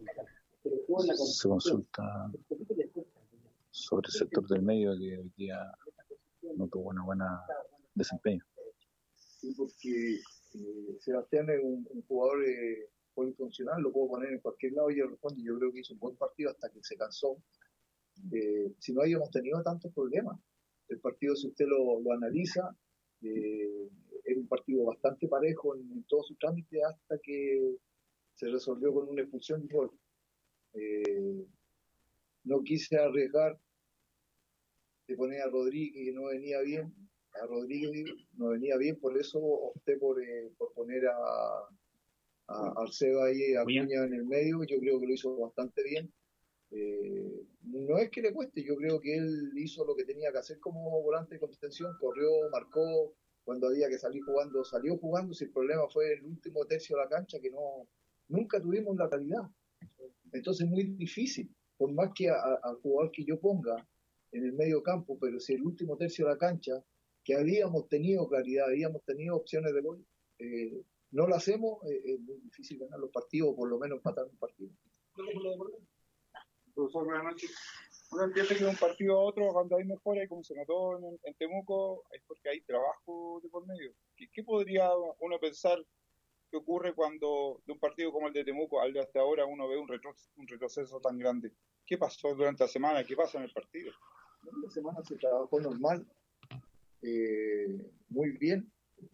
Se consulta sobre el sector del medio que hoy día no tuvo una buena desempeño. Sí, porque eh, Sebastián es un, un jugador eh, polifuncional, lo puedo poner en cualquier lado y él responde. Yo creo que hizo un buen partido hasta que se cansó. Eh, si no habíamos tenido tantos problemas. El partido, si usted lo, lo analiza, eh, era un partido bastante parejo en, en todos sus trámites hasta que se resolvió con una expulsión de gol. Eh, no quise arriesgar de poner a Rodríguez, que no venía bien, a Rodríguez no venía bien, por eso opté por, eh, por poner a, a Arceba ahí, a Acuña en el medio. Yo creo que lo hizo bastante bien. Eh, no es que le cueste, yo creo que él hizo lo que tenía que hacer como volante de contención, corrió, marcó, cuando había que salir jugando, salió jugando. Si el problema fue el último tercio de la cancha, que no nunca tuvimos la calidad. Entonces es muy difícil, por más que al jugador que yo ponga en el medio campo, pero si el último tercio de la cancha, que habíamos tenido claridad, habíamos tenido opciones de gol, eh, no lo hacemos, eh, es muy difícil ganar los partidos, o por lo menos empatar un partido. Profesor, buenas noches. Uno entiende que de un partido a otro, cuando hay mejora, y como se notó en, en Temuco, es porque hay trabajo de por medio. ¿Qué, qué podría uno pensar que ocurre cuando de un partido como el de Temuco al de hasta ahora uno ve un, retro, un retroceso tan grande? ¿Qué pasó durante la semana? ¿Qué pasa en el partido? Durante la semana se trabajó normal, eh, muy bien.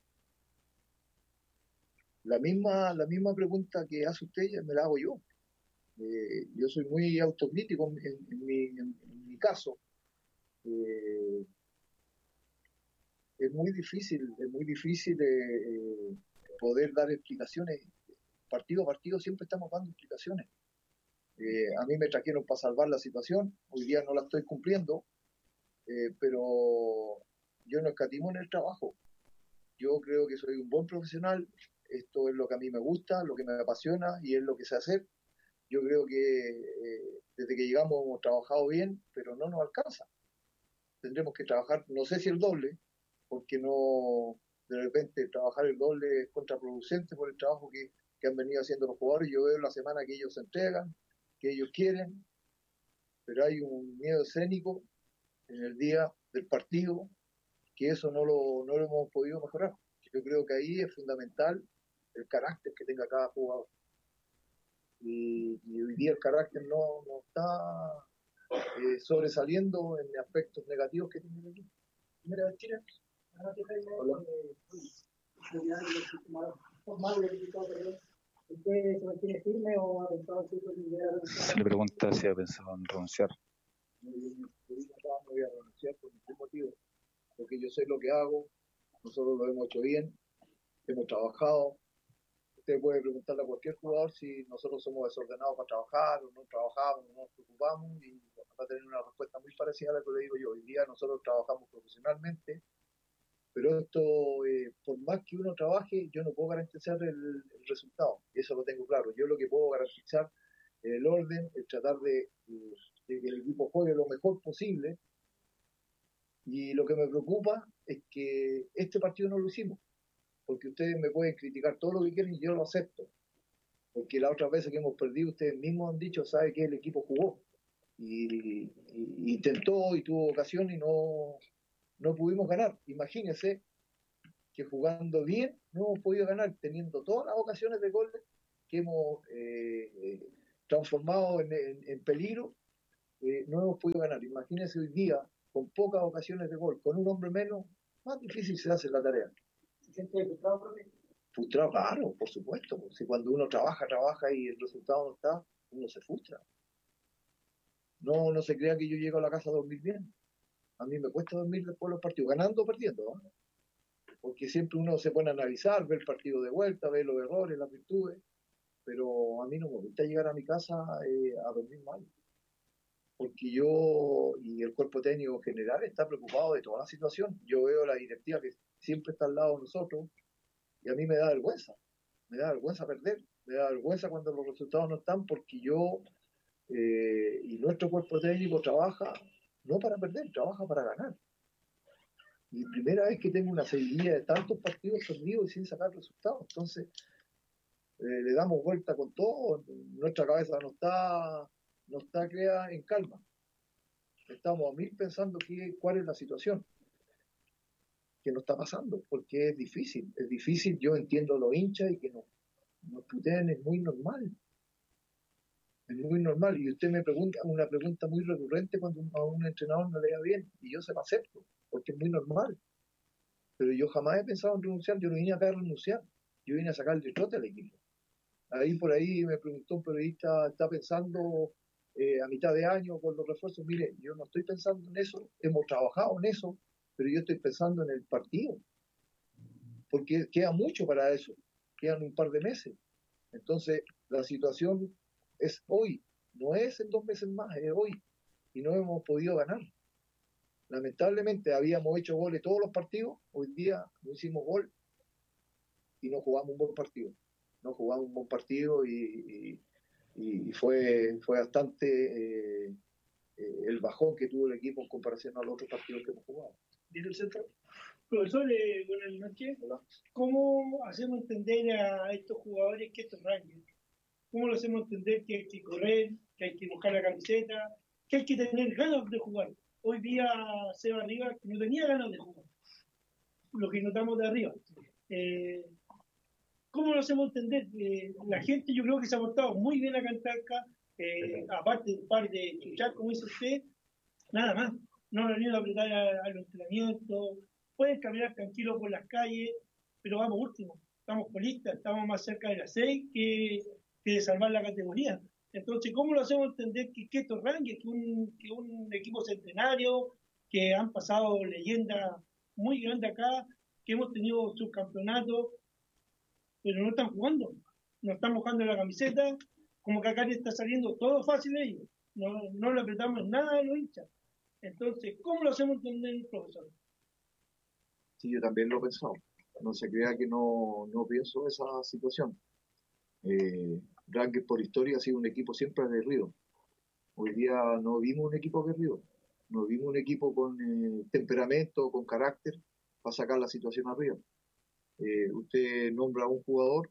La misma, la misma pregunta que hace usted me la hago yo. Eh, yo soy muy autocrítico en, en, en, mi, en, en mi caso. Eh, es muy difícil, es muy difícil eh, poder dar explicaciones. Partido a partido siempre estamos dando explicaciones. Eh, a mí me trajeron para salvar la situación, hoy día no la estoy cumpliendo, eh, pero yo no escatimo en el trabajo. Yo creo que soy un buen profesional, esto es lo que a mí me gusta, lo que me apasiona y es lo que sé hacer. Yo creo que eh, desde que llegamos hemos trabajado bien, pero no nos alcanza. Tendremos que trabajar, no sé si el doble, porque no, de repente trabajar el doble es contraproducente por el trabajo que, que han venido haciendo los jugadores. Yo veo la semana que ellos se entregan, que ellos quieren, pero hay un miedo escénico en el día del partido, que eso no lo, no lo hemos podido mejorar. Yo creo que ahí es fundamental el carácter que tenga cada jugador. Y, y hoy día el carácter no, no está eh, sobresaliendo en aspectos negativos que tiene el equipo. Primera vez Chile. Hola. Se le pregunta si ha pensado en renunciar. No voy a renunciar por ningún motivo, porque yo sé lo que hago, nosotros lo hemos hecho bien, hemos trabajado. Usted puede preguntarle a cualquier jugador si nosotros somos desordenados para trabajar o no trabajamos, no nos preocupamos, y va a tener una respuesta muy parecida a la que le digo yo. Hoy día nosotros trabajamos profesionalmente, pero esto, eh, por más que uno trabaje, yo no puedo garantizar el, el resultado, eso lo tengo claro. Yo lo que puedo garantizar es el orden, el tratar de, de que el equipo juegue lo mejor posible, y lo que me preocupa es que este partido no lo hicimos. Porque ustedes me pueden criticar todo lo que quieren y yo lo acepto. porque la otra vez que hemos perdido, ustedes mismos han dicho, sabe que el equipo jugó, y, y intentó y tuvo ocasión y no, no pudimos ganar. Imagínense que jugando bien no hemos podido ganar, teniendo todas las ocasiones de gol que hemos eh, transformado en, en, en peligro, eh, no hemos podido ganar. Imagínense hoy día, con pocas ocasiones de gol, con un hombre menos, más difícil se hace la tarea. ¿Se siente frustrado, profe? Frustrado, claro, por supuesto. Si cuando uno trabaja, trabaja y el resultado no está, uno se frustra. No, no se crea que yo llego a la casa a dormir bien. A mí me cuesta dormir después de los partidos, ganando o perdiendo, ¿no? Porque siempre uno se pone a analizar, ve el partido de vuelta, ve los errores, las virtudes, pero a mí no me gusta llegar a mi casa eh, a dormir mal. Porque yo y el cuerpo técnico en general está preocupado de toda la situación. Yo veo la directiva que siempre está al lado de nosotros y a mí me da vergüenza. Me da vergüenza perder, me da vergüenza cuando los resultados no están, porque yo eh, y nuestro cuerpo técnico trabaja no para perder, trabaja para ganar. Y primera vez que tengo una seguidilla de tantos partidos perdidos y sin sacar resultados. Entonces, eh, le damos vuelta con todo. Nuestra cabeza no está, no está creada en calma. Estamos a mil pensando que, cuál es la situación que nos está pasando, porque es difícil. Es difícil, yo entiendo a los hinchas y que nos, nos puteen, es muy normal. Es muy normal. Y usted me pregunta una pregunta muy recurrente cuando a un entrenador no le va bien, y yo se lo acepto, porque es muy normal. Pero yo jamás he pensado en renunciar, yo no vine acá a renunciar, yo vine a sacar el trote al equipo. Ahí por ahí me preguntó un periodista, ¿está pensando eh, a mitad de año con los refuerzos? Mire, yo no estoy pensando en eso, hemos trabajado en eso, pero yo estoy pensando en el partido, porque queda mucho para eso, quedan un par de meses. Entonces, la situación es hoy, no es en dos meses más, es hoy, y no hemos podido ganar. Lamentablemente habíamos hecho goles todos los partidos, hoy día no hicimos gol y no jugamos un buen partido. No jugamos un buen partido y, y, y fue, fue bastante eh, eh, el bajón que tuvo el equipo en comparación a los otros partidos que hemos jugado. ¿Viene el centro? Profesor, eh, buenas noches. Hola. ¿Cómo hacemos entender a estos jugadores que estos Rangers? ¿Cómo lo hacemos entender que hay que correr, que hay que buscar la camiseta, que hay que tener ganas de jugar? Hoy día Seba Rivas no tenía ganas de jugar, lo que notamos de arriba. Eh, ¿Cómo lo hacemos entender? Eh, la gente yo creo que se ha portado muy bien acá en Talca, eh, aparte de un par de chuchas, como dice usted, nada más. No han venido a apretar a, a los entrenamientos, pueden caminar tranquilos por las calles, pero vamos último, estamos colistas, estamos más cerca de las seis que, que de salvar la categoría. Entonces, ¿cómo lo hacemos entender que, que estos Rangers, que un, que un equipo centenario, que han pasado leyendas muy grandes acá, que hemos tenido subcampeonatos, pero no están jugando, no están mojando la camiseta, como que acá le está saliendo todo fácil a ellos, no, no le apretamos nada a los hinchas. Entonces, ¿cómo lo hacemos entender, profesor? Sí, yo también lo he pensado. No se crea que no, no pienso esa situación. Eh, Rangers por historia ha sido un equipo siempre aguerrido. Hoy día no vimos un equipo aguerrido, no vimos un equipo con eh, temperamento, con carácter para sacar la situación arriba. Eh, usted nombra a un jugador,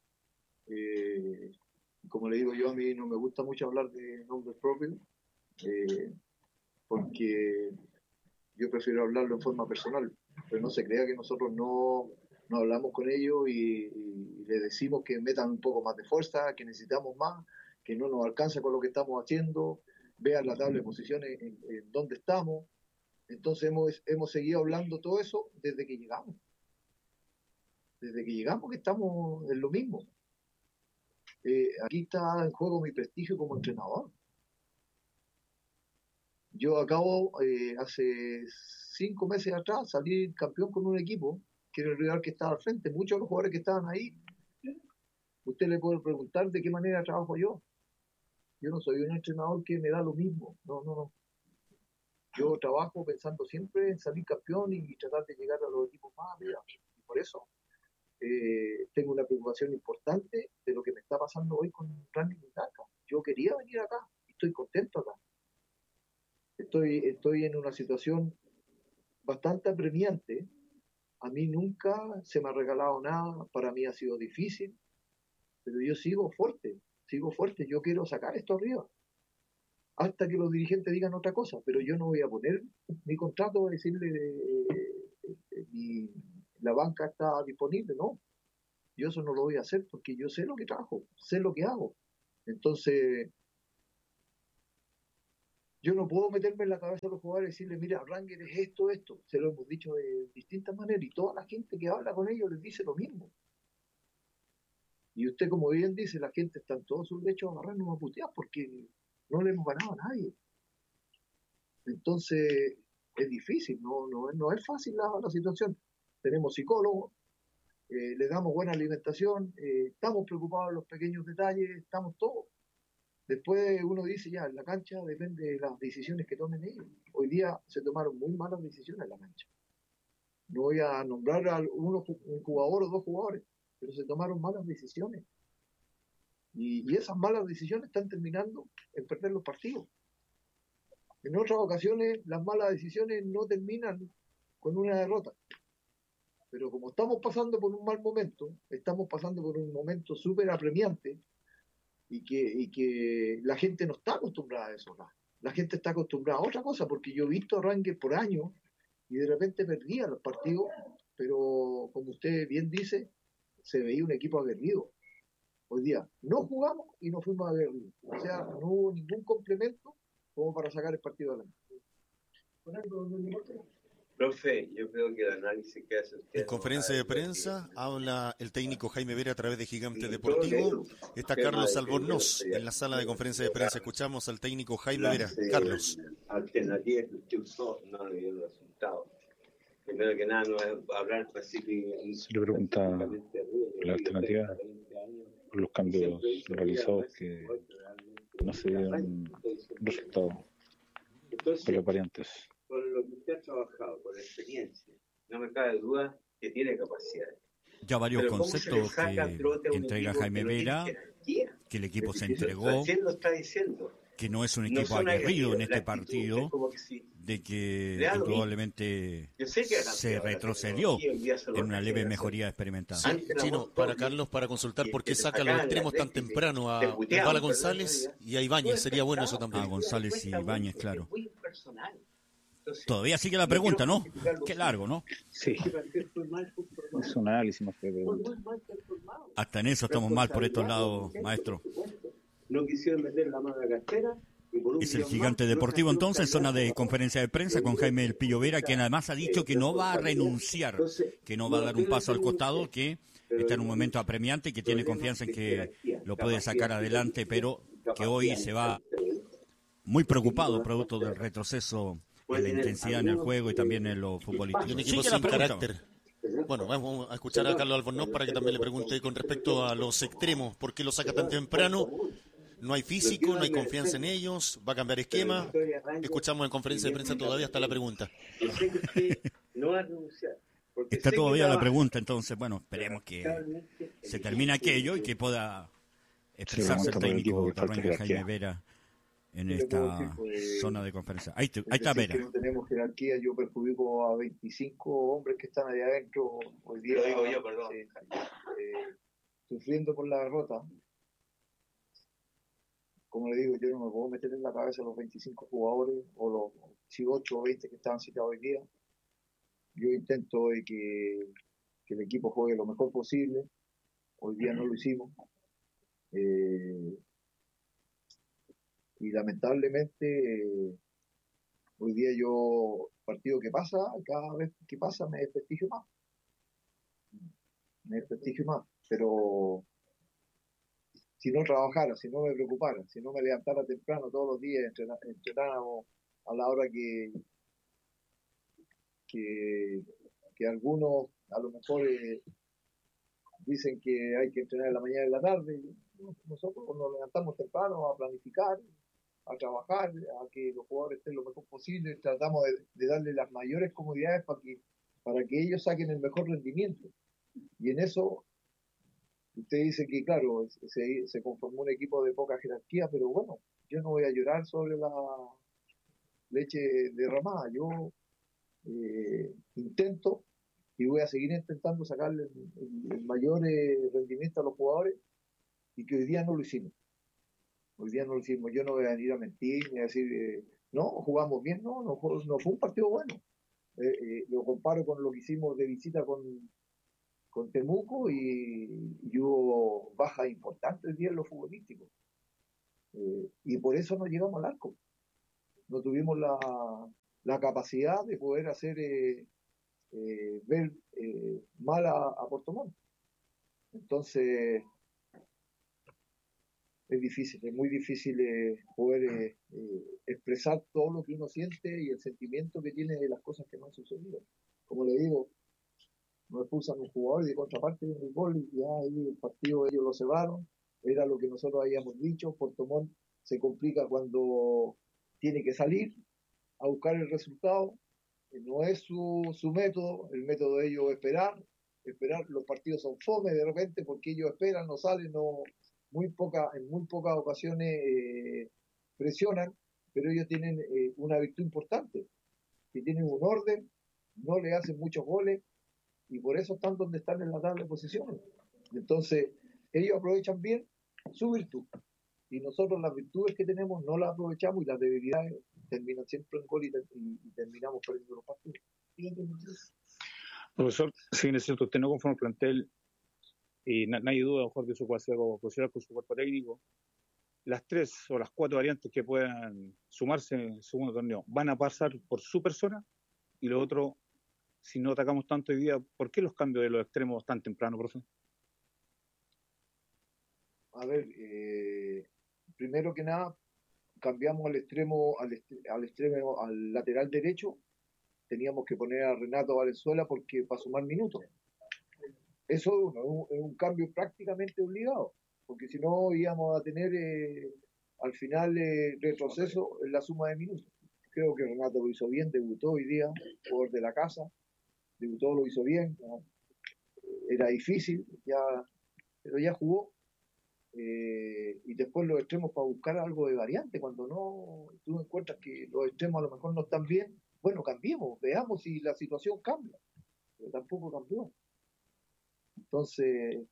eh, como le digo yo, a mí no me gusta mucho hablar de nombres propios, eh, porque yo prefiero hablarlo en forma personal, pero no se crea que nosotros no, no hablamos con ellos y, y le decimos que metan un poco más de fuerza, que necesitamos más, que no nos alcanza con lo que estamos haciendo, vean la tabla de posiciones en, en dónde estamos. Entonces hemos, hemos seguido hablando todo eso desde que llegamos. Desde que llegamos que estamos en lo mismo. Eh, aquí está en juego mi prestigio como entrenador. Yo acabo, eh, hace cinco meses atrás, salí campeón con un equipo, que era el rival que estaba al frente. Muchos de los jugadores que estaban ahí, usted le puede preguntar de qué manera trabajo yo. Yo no soy un entrenador que me da lo mismo. No, no, no. Yo trabajo pensando siempre en salir campeón y tratar de llegar a los equipos más arriba. Y por eso eh, tengo una preocupación importante de lo que me está pasando hoy con Rangers de Talca. Yo quería venir acá y estoy contento acá. Estoy, estoy en una situación bastante apremiante. A mí nunca se me ha regalado nada, para mí ha sido difícil, pero yo sigo fuerte, sigo fuerte, yo quiero sacar esto arriba, hasta que los dirigentes digan otra cosa, pero yo no voy a poner mi contrato a decirle eh, eh, mi, la banca está disponible, no, yo eso no lo voy a hacer porque yo sé lo que trabajo, sé lo que hago, entonces yo no puedo meterme en la cabeza de los jugadores y decirle, mira, Rangers es esto, esto, se lo hemos dicho de distintas maneras y toda la gente que habla con ellos les dice lo mismo. Y usted, como bien dice, la gente está en todo su derecho a agarrarnos a putear porque no le hemos ganado a nadie. Entonces, es difícil, no, no, no es fácil la, la situación. Tenemos psicólogos, eh, le damos buena alimentación, eh, estamos preocupados en los pequeños detalles, estamos todos. Después uno dice, ya, en la cancha depende de las decisiones que tomen ellos. Hoy día se tomaron muy malas decisiones en la cancha. No voy a nombrar a uno, un jugador o dos jugadores, pero se tomaron malas decisiones. Y, y esas malas decisiones están terminando en perder los partidos. En otras ocasiones las malas decisiones no terminan con una derrota. Pero como estamos pasando por un mal momento, estamos pasando por un momento súper apremiante y que, y que la gente no está acostumbrada a eso. La gente está acostumbrada a otra cosa, porque yo he visto a Rangers por años y de repente perdía los partidos, pero como usted bien dice, se veía un equipo aguerrido. Hoy día no jugamos y no fuimos aguerridos. O sea, no hubo ningún complemento como para sacar el partido adelante. Profe, yo creo que el análisis que hace usted... En conferencia de prensa habla el técnico Jaime Vera a través de Gigante Deportivo. Está Carlos Albornoz en la sala de conferencia de prensa. Escuchamos al técnico Jaime Vera. Carlos. Alternativas que usted usó no le dio resultado. Primero que nada, no es hablar específicamente. Se le pregunta la alternativa por los cambios realizados que no se dieron resultados por las variantes. Con lo que usted ha trabajado, con la experiencia, no me cabe duda que tiene capacidad. Ya varios conceptos que entrega Jaime Vera, que el equipo se entregó, que no es un equipo aguerrido en este partido, de que probablemente se retrocedió en una leve mejoría experimentada. Sí, Chino, para Carlos, para consultar por qué saca los extremos tan temprano a Bala González y a Ibáñez, sería bueno eso también. A González y Ibáñez, claro. Todavía sigue la pregunta, ¿no? Qué largo, ¿no? Sí. Es un análisis más que pregunta. Hasta en eso estamos mal por estos lados, maestro. No quisieron meter la mano a la cartera. Es el Gigante Deportivo entonces, zona de conferencia de prensa con Jaime El Pillo Vera, quien además ha dicho que no va a renunciar, que no va a dar un paso al costado, que está en un momento apremiante y que tiene confianza en que lo puede sacar adelante, pero que hoy se va muy preocupado producto del retroceso en la intensidad en el juego y también en lo futbolístico. Y un equipo sin carácter. Bueno, vamos a escuchar a Carlos Albornoz para que también le pregunte con respecto a los extremos, ¿por qué lo saca tan temprano? No hay físico, no hay confianza en ellos, va a cambiar esquema. Escuchamos en conferencia de prensa todavía hasta la pregunta. Está todavía la pregunta, entonces, bueno, esperemos que se termine aquello y que pueda expresarse el técnico de Rangers, Jaime Vera, en esta zona de conferencia. Ahí, te, ahí está Vera. No tenemos jerarquía, yo perjudico a veinticinco hombres que están ahí adentro hoy día. Lo digo yo, perdón. Eh, eh, sufriendo por la derrota. Como le digo, yo no me puedo meter en la cabeza a los veinticinco jugadores o los dieciocho o veinte que estaban citados hoy día. Yo intento hoy que, que el equipo juegue lo mejor posible. Hoy día no lo hicimos. Eh, y lamentablemente eh, hoy día yo, partido que pasa, cada vez que pasa me desprestigio más. Me desprestigio más. Pero si no trabajara, si no me preocupara, si no me levantara temprano todos los días, entrena, entrenáramos a la hora que, que, que algunos a lo mejor eh, dicen que hay que entrenar en la mañana y en la tarde, nosotros nos levantamos temprano a planificar, a trabajar, a que los jugadores estén lo mejor posible, tratamos de, de darle las mayores comodidades para que, para que ellos saquen el mejor rendimiento. Y en eso usted dice que, claro, se, se conformó un equipo de poca jerarquía, pero bueno, yo no voy a llorar sobre la leche derramada. Yo eh, intento y voy a seguir intentando sacarle el, el, el mayor eh, rendimiento a los jugadores y que hoy día no lo hicimos. Hoy día no lo hicimos. Yo no voy a venir a mentir ni a decir, eh, no, jugamos bien, no, no, fue- no fue un partido bueno. Eh, eh, lo comparo con lo que hicimos de visita con, con Temuco y, y hubo bajas importantes hoy día en lo futbolístico. Eh, y por eso no llegamos al arco. No tuvimos la, la capacidad de poder hacer eh, eh, ver eh, mal a, a Puerto Montt. Entonces, es difícil, es muy difícil eh, poder eh, eh, expresar todo lo que uno siente y el sentimiento que tiene de las cosas que me han sucedido. Como le digo, nos expulsan un jugador y de contraparte viene el gol y ya ahí el partido ellos lo cerraron. Era lo que nosotros habíamos dicho. Puerto Montt se complica cuando tiene que salir a buscar el resultado. Eh, No es su, su método, el método de ellos es esperar, esperar, los partidos son fome de repente porque ellos esperan, no salen, no, muy poca, en muy pocas ocasiones eh, presionan, pero ellos tienen eh, una virtud importante, que tienen un orden, no le hacen muchos goles y por eso están donde están en la tabla de posiciones. Entonces, ellos aprovechan bien su virtud y nosotros las virtudes que tenemos no las aprovechamos y las debilidades terminan siempre en gol y, ter- y- y terminamos perdiendo los partidos. Profesor, si bien es cierto, usted no conforma el plantel y na- nadie duda, a lo mejor, de su capacidad como profesional con su cuerpo técnico, las tres o las cuatro variantes que puedan sumarse en el segundo torneo, ¿van a pasar por su persona? Y lo otro, si no atacamos tanto hoy día, ¿por qué los cambios de los extremos tan temprano, profe? A ver, eh, primero que nada, cambiamos al extremo, al, est- al extremo, al lateral derecho, teníamos que poner a Renato Valenzuela porque para sumar minutos. Eso es uno, es un, es un cambio prácticamente obligado, porque si no íbamos a tener eh, al final eh, retroceso en la suma de minutos. Creo que Renato lo hizo bien, debutó hoy día, jugador de la casa, debutó, lo hizo bien, ¿no? Era difícil, ya, pero ya jugó. Eh, y después los extremos para buscar algo de variante, cuando no, tú encuentras que los extremos a lo mejor no están bien, bueno, cambiemos, veamos si la situación cambia, pero tampoco cambió. Entonces,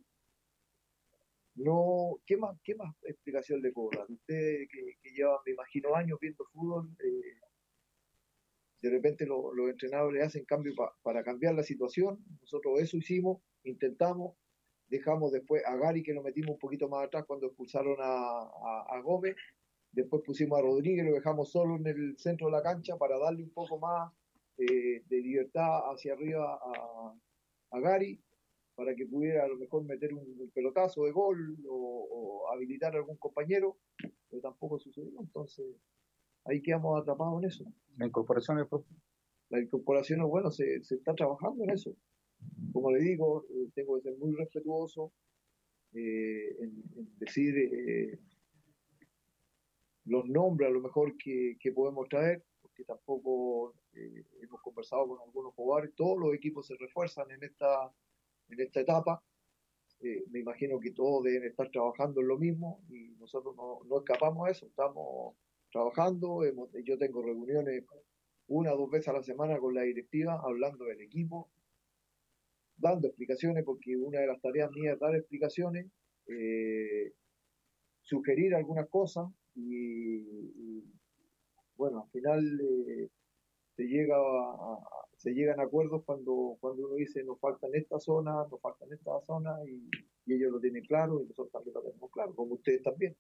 no, ¿qué más, qué más explicación le puedo dar? Usted que, que lleva, me imagino, años viendo fútbol, eh, de repente lo- los entrenadores hacen cambio pa- para cambiar la situación, nosotros eso hicimos, intentamos, dejamos después a Gary que lo metimos un poquito más atrás cuando expulsaron a, a, a Gómez, después pusimos a Rodríguez, lo dejamos solo en el centro de la cancha para darle un poco más eh, de libertad hacia arriba a, a Gary, para que pudiera a lo mejor meter un, un pelotazo de gol o, o habilitar a algún compañero, pero tampoco sucedió, entonces ahí quedamos atrapados en eso. La incorporación del profe. La incorporación, bueno, se, se está trabajando en eso. Como le digo, eh, tengo que ser muy respetuoso eh, en, en decir eh, los nombres a lo mejor que, que podemos traer, porque tampoco eh, hemos conversado con algunos jugadores, todos los equipos se refuerzan en esta, en esta etapa. Eh, me imagino que todos deben estar trabajando en lo mismo y nosotros no, no escapamos a eso, estamos trabajando, hemos, yo tengo reuniones una o dos veces a la semana con la directiva hablando del equipo, dando explicaciones, porque una de las tareas mías es dar explicaciones, eh, sugerir algunas cosas y, y, bueno, al final eh, se llega a, a- se llegan a acuerdos cuando, cuando uno dice nos faltan esta zona, nos faltan esta zona y, y ellos lo tienen claro y nosotros también lo tenemos claro, como ustedes también.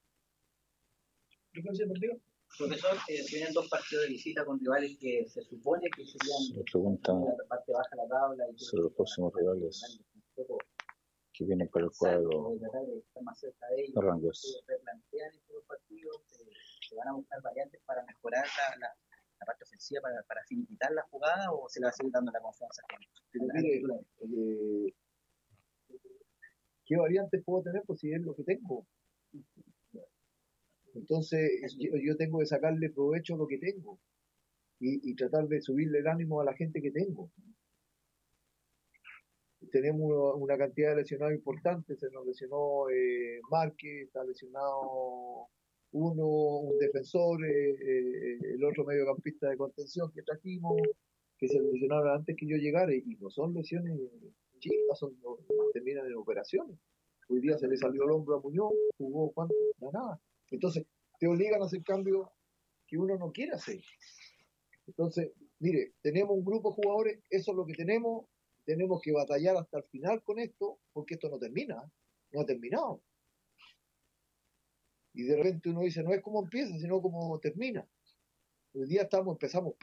Profesor, eh, tienen dos partidos de visita con rivales que se supone que serían Me pregunta de la parte baja de la tabla y que sobre los próximos rivales que vienen para el cuadro de tratar de estar más cerca de ellos. de Rangers. ¿Se replantean estos partidos? ¿Se, se van a buscar variantes para mejorar la, la, la parte ofensiva, para, para finiquitar la jugada o se le va a seguir dando la confianza? Pero mire, eh, ¿qué variantes puedo tener? Pues si es lo que tengo. Entonces, yo, yo tengo que sacarle provecho a lo que tengo y, y tratar de subirle el ánimo a la gente que tengo. Tenemos una, una cantidad de lesionados importantes, se nos lesionó eh, Márquez, está lesionado uno, un defensor, eh, eh, el otro mediocampista de contención que trajimos, que se lesionaron antes que yo llegara, y, y no son lesiones chicas, son, no, terminan en operaciones. Hoy día se le salió el hombro a Muñoz, jugó cuánto, nada, nada. Entonces, te obligan a hacer cambios que uno no quiere hacer. Entonces, mire, tenemos un grupo de jugadores, eso es lo que tenemos, tenemos que batallar hasta el final con esto, porque esto no termina, no ha terminado. Y de repente uno dice, no es como empieza, sino como termina. Hoy día estamos, empezamos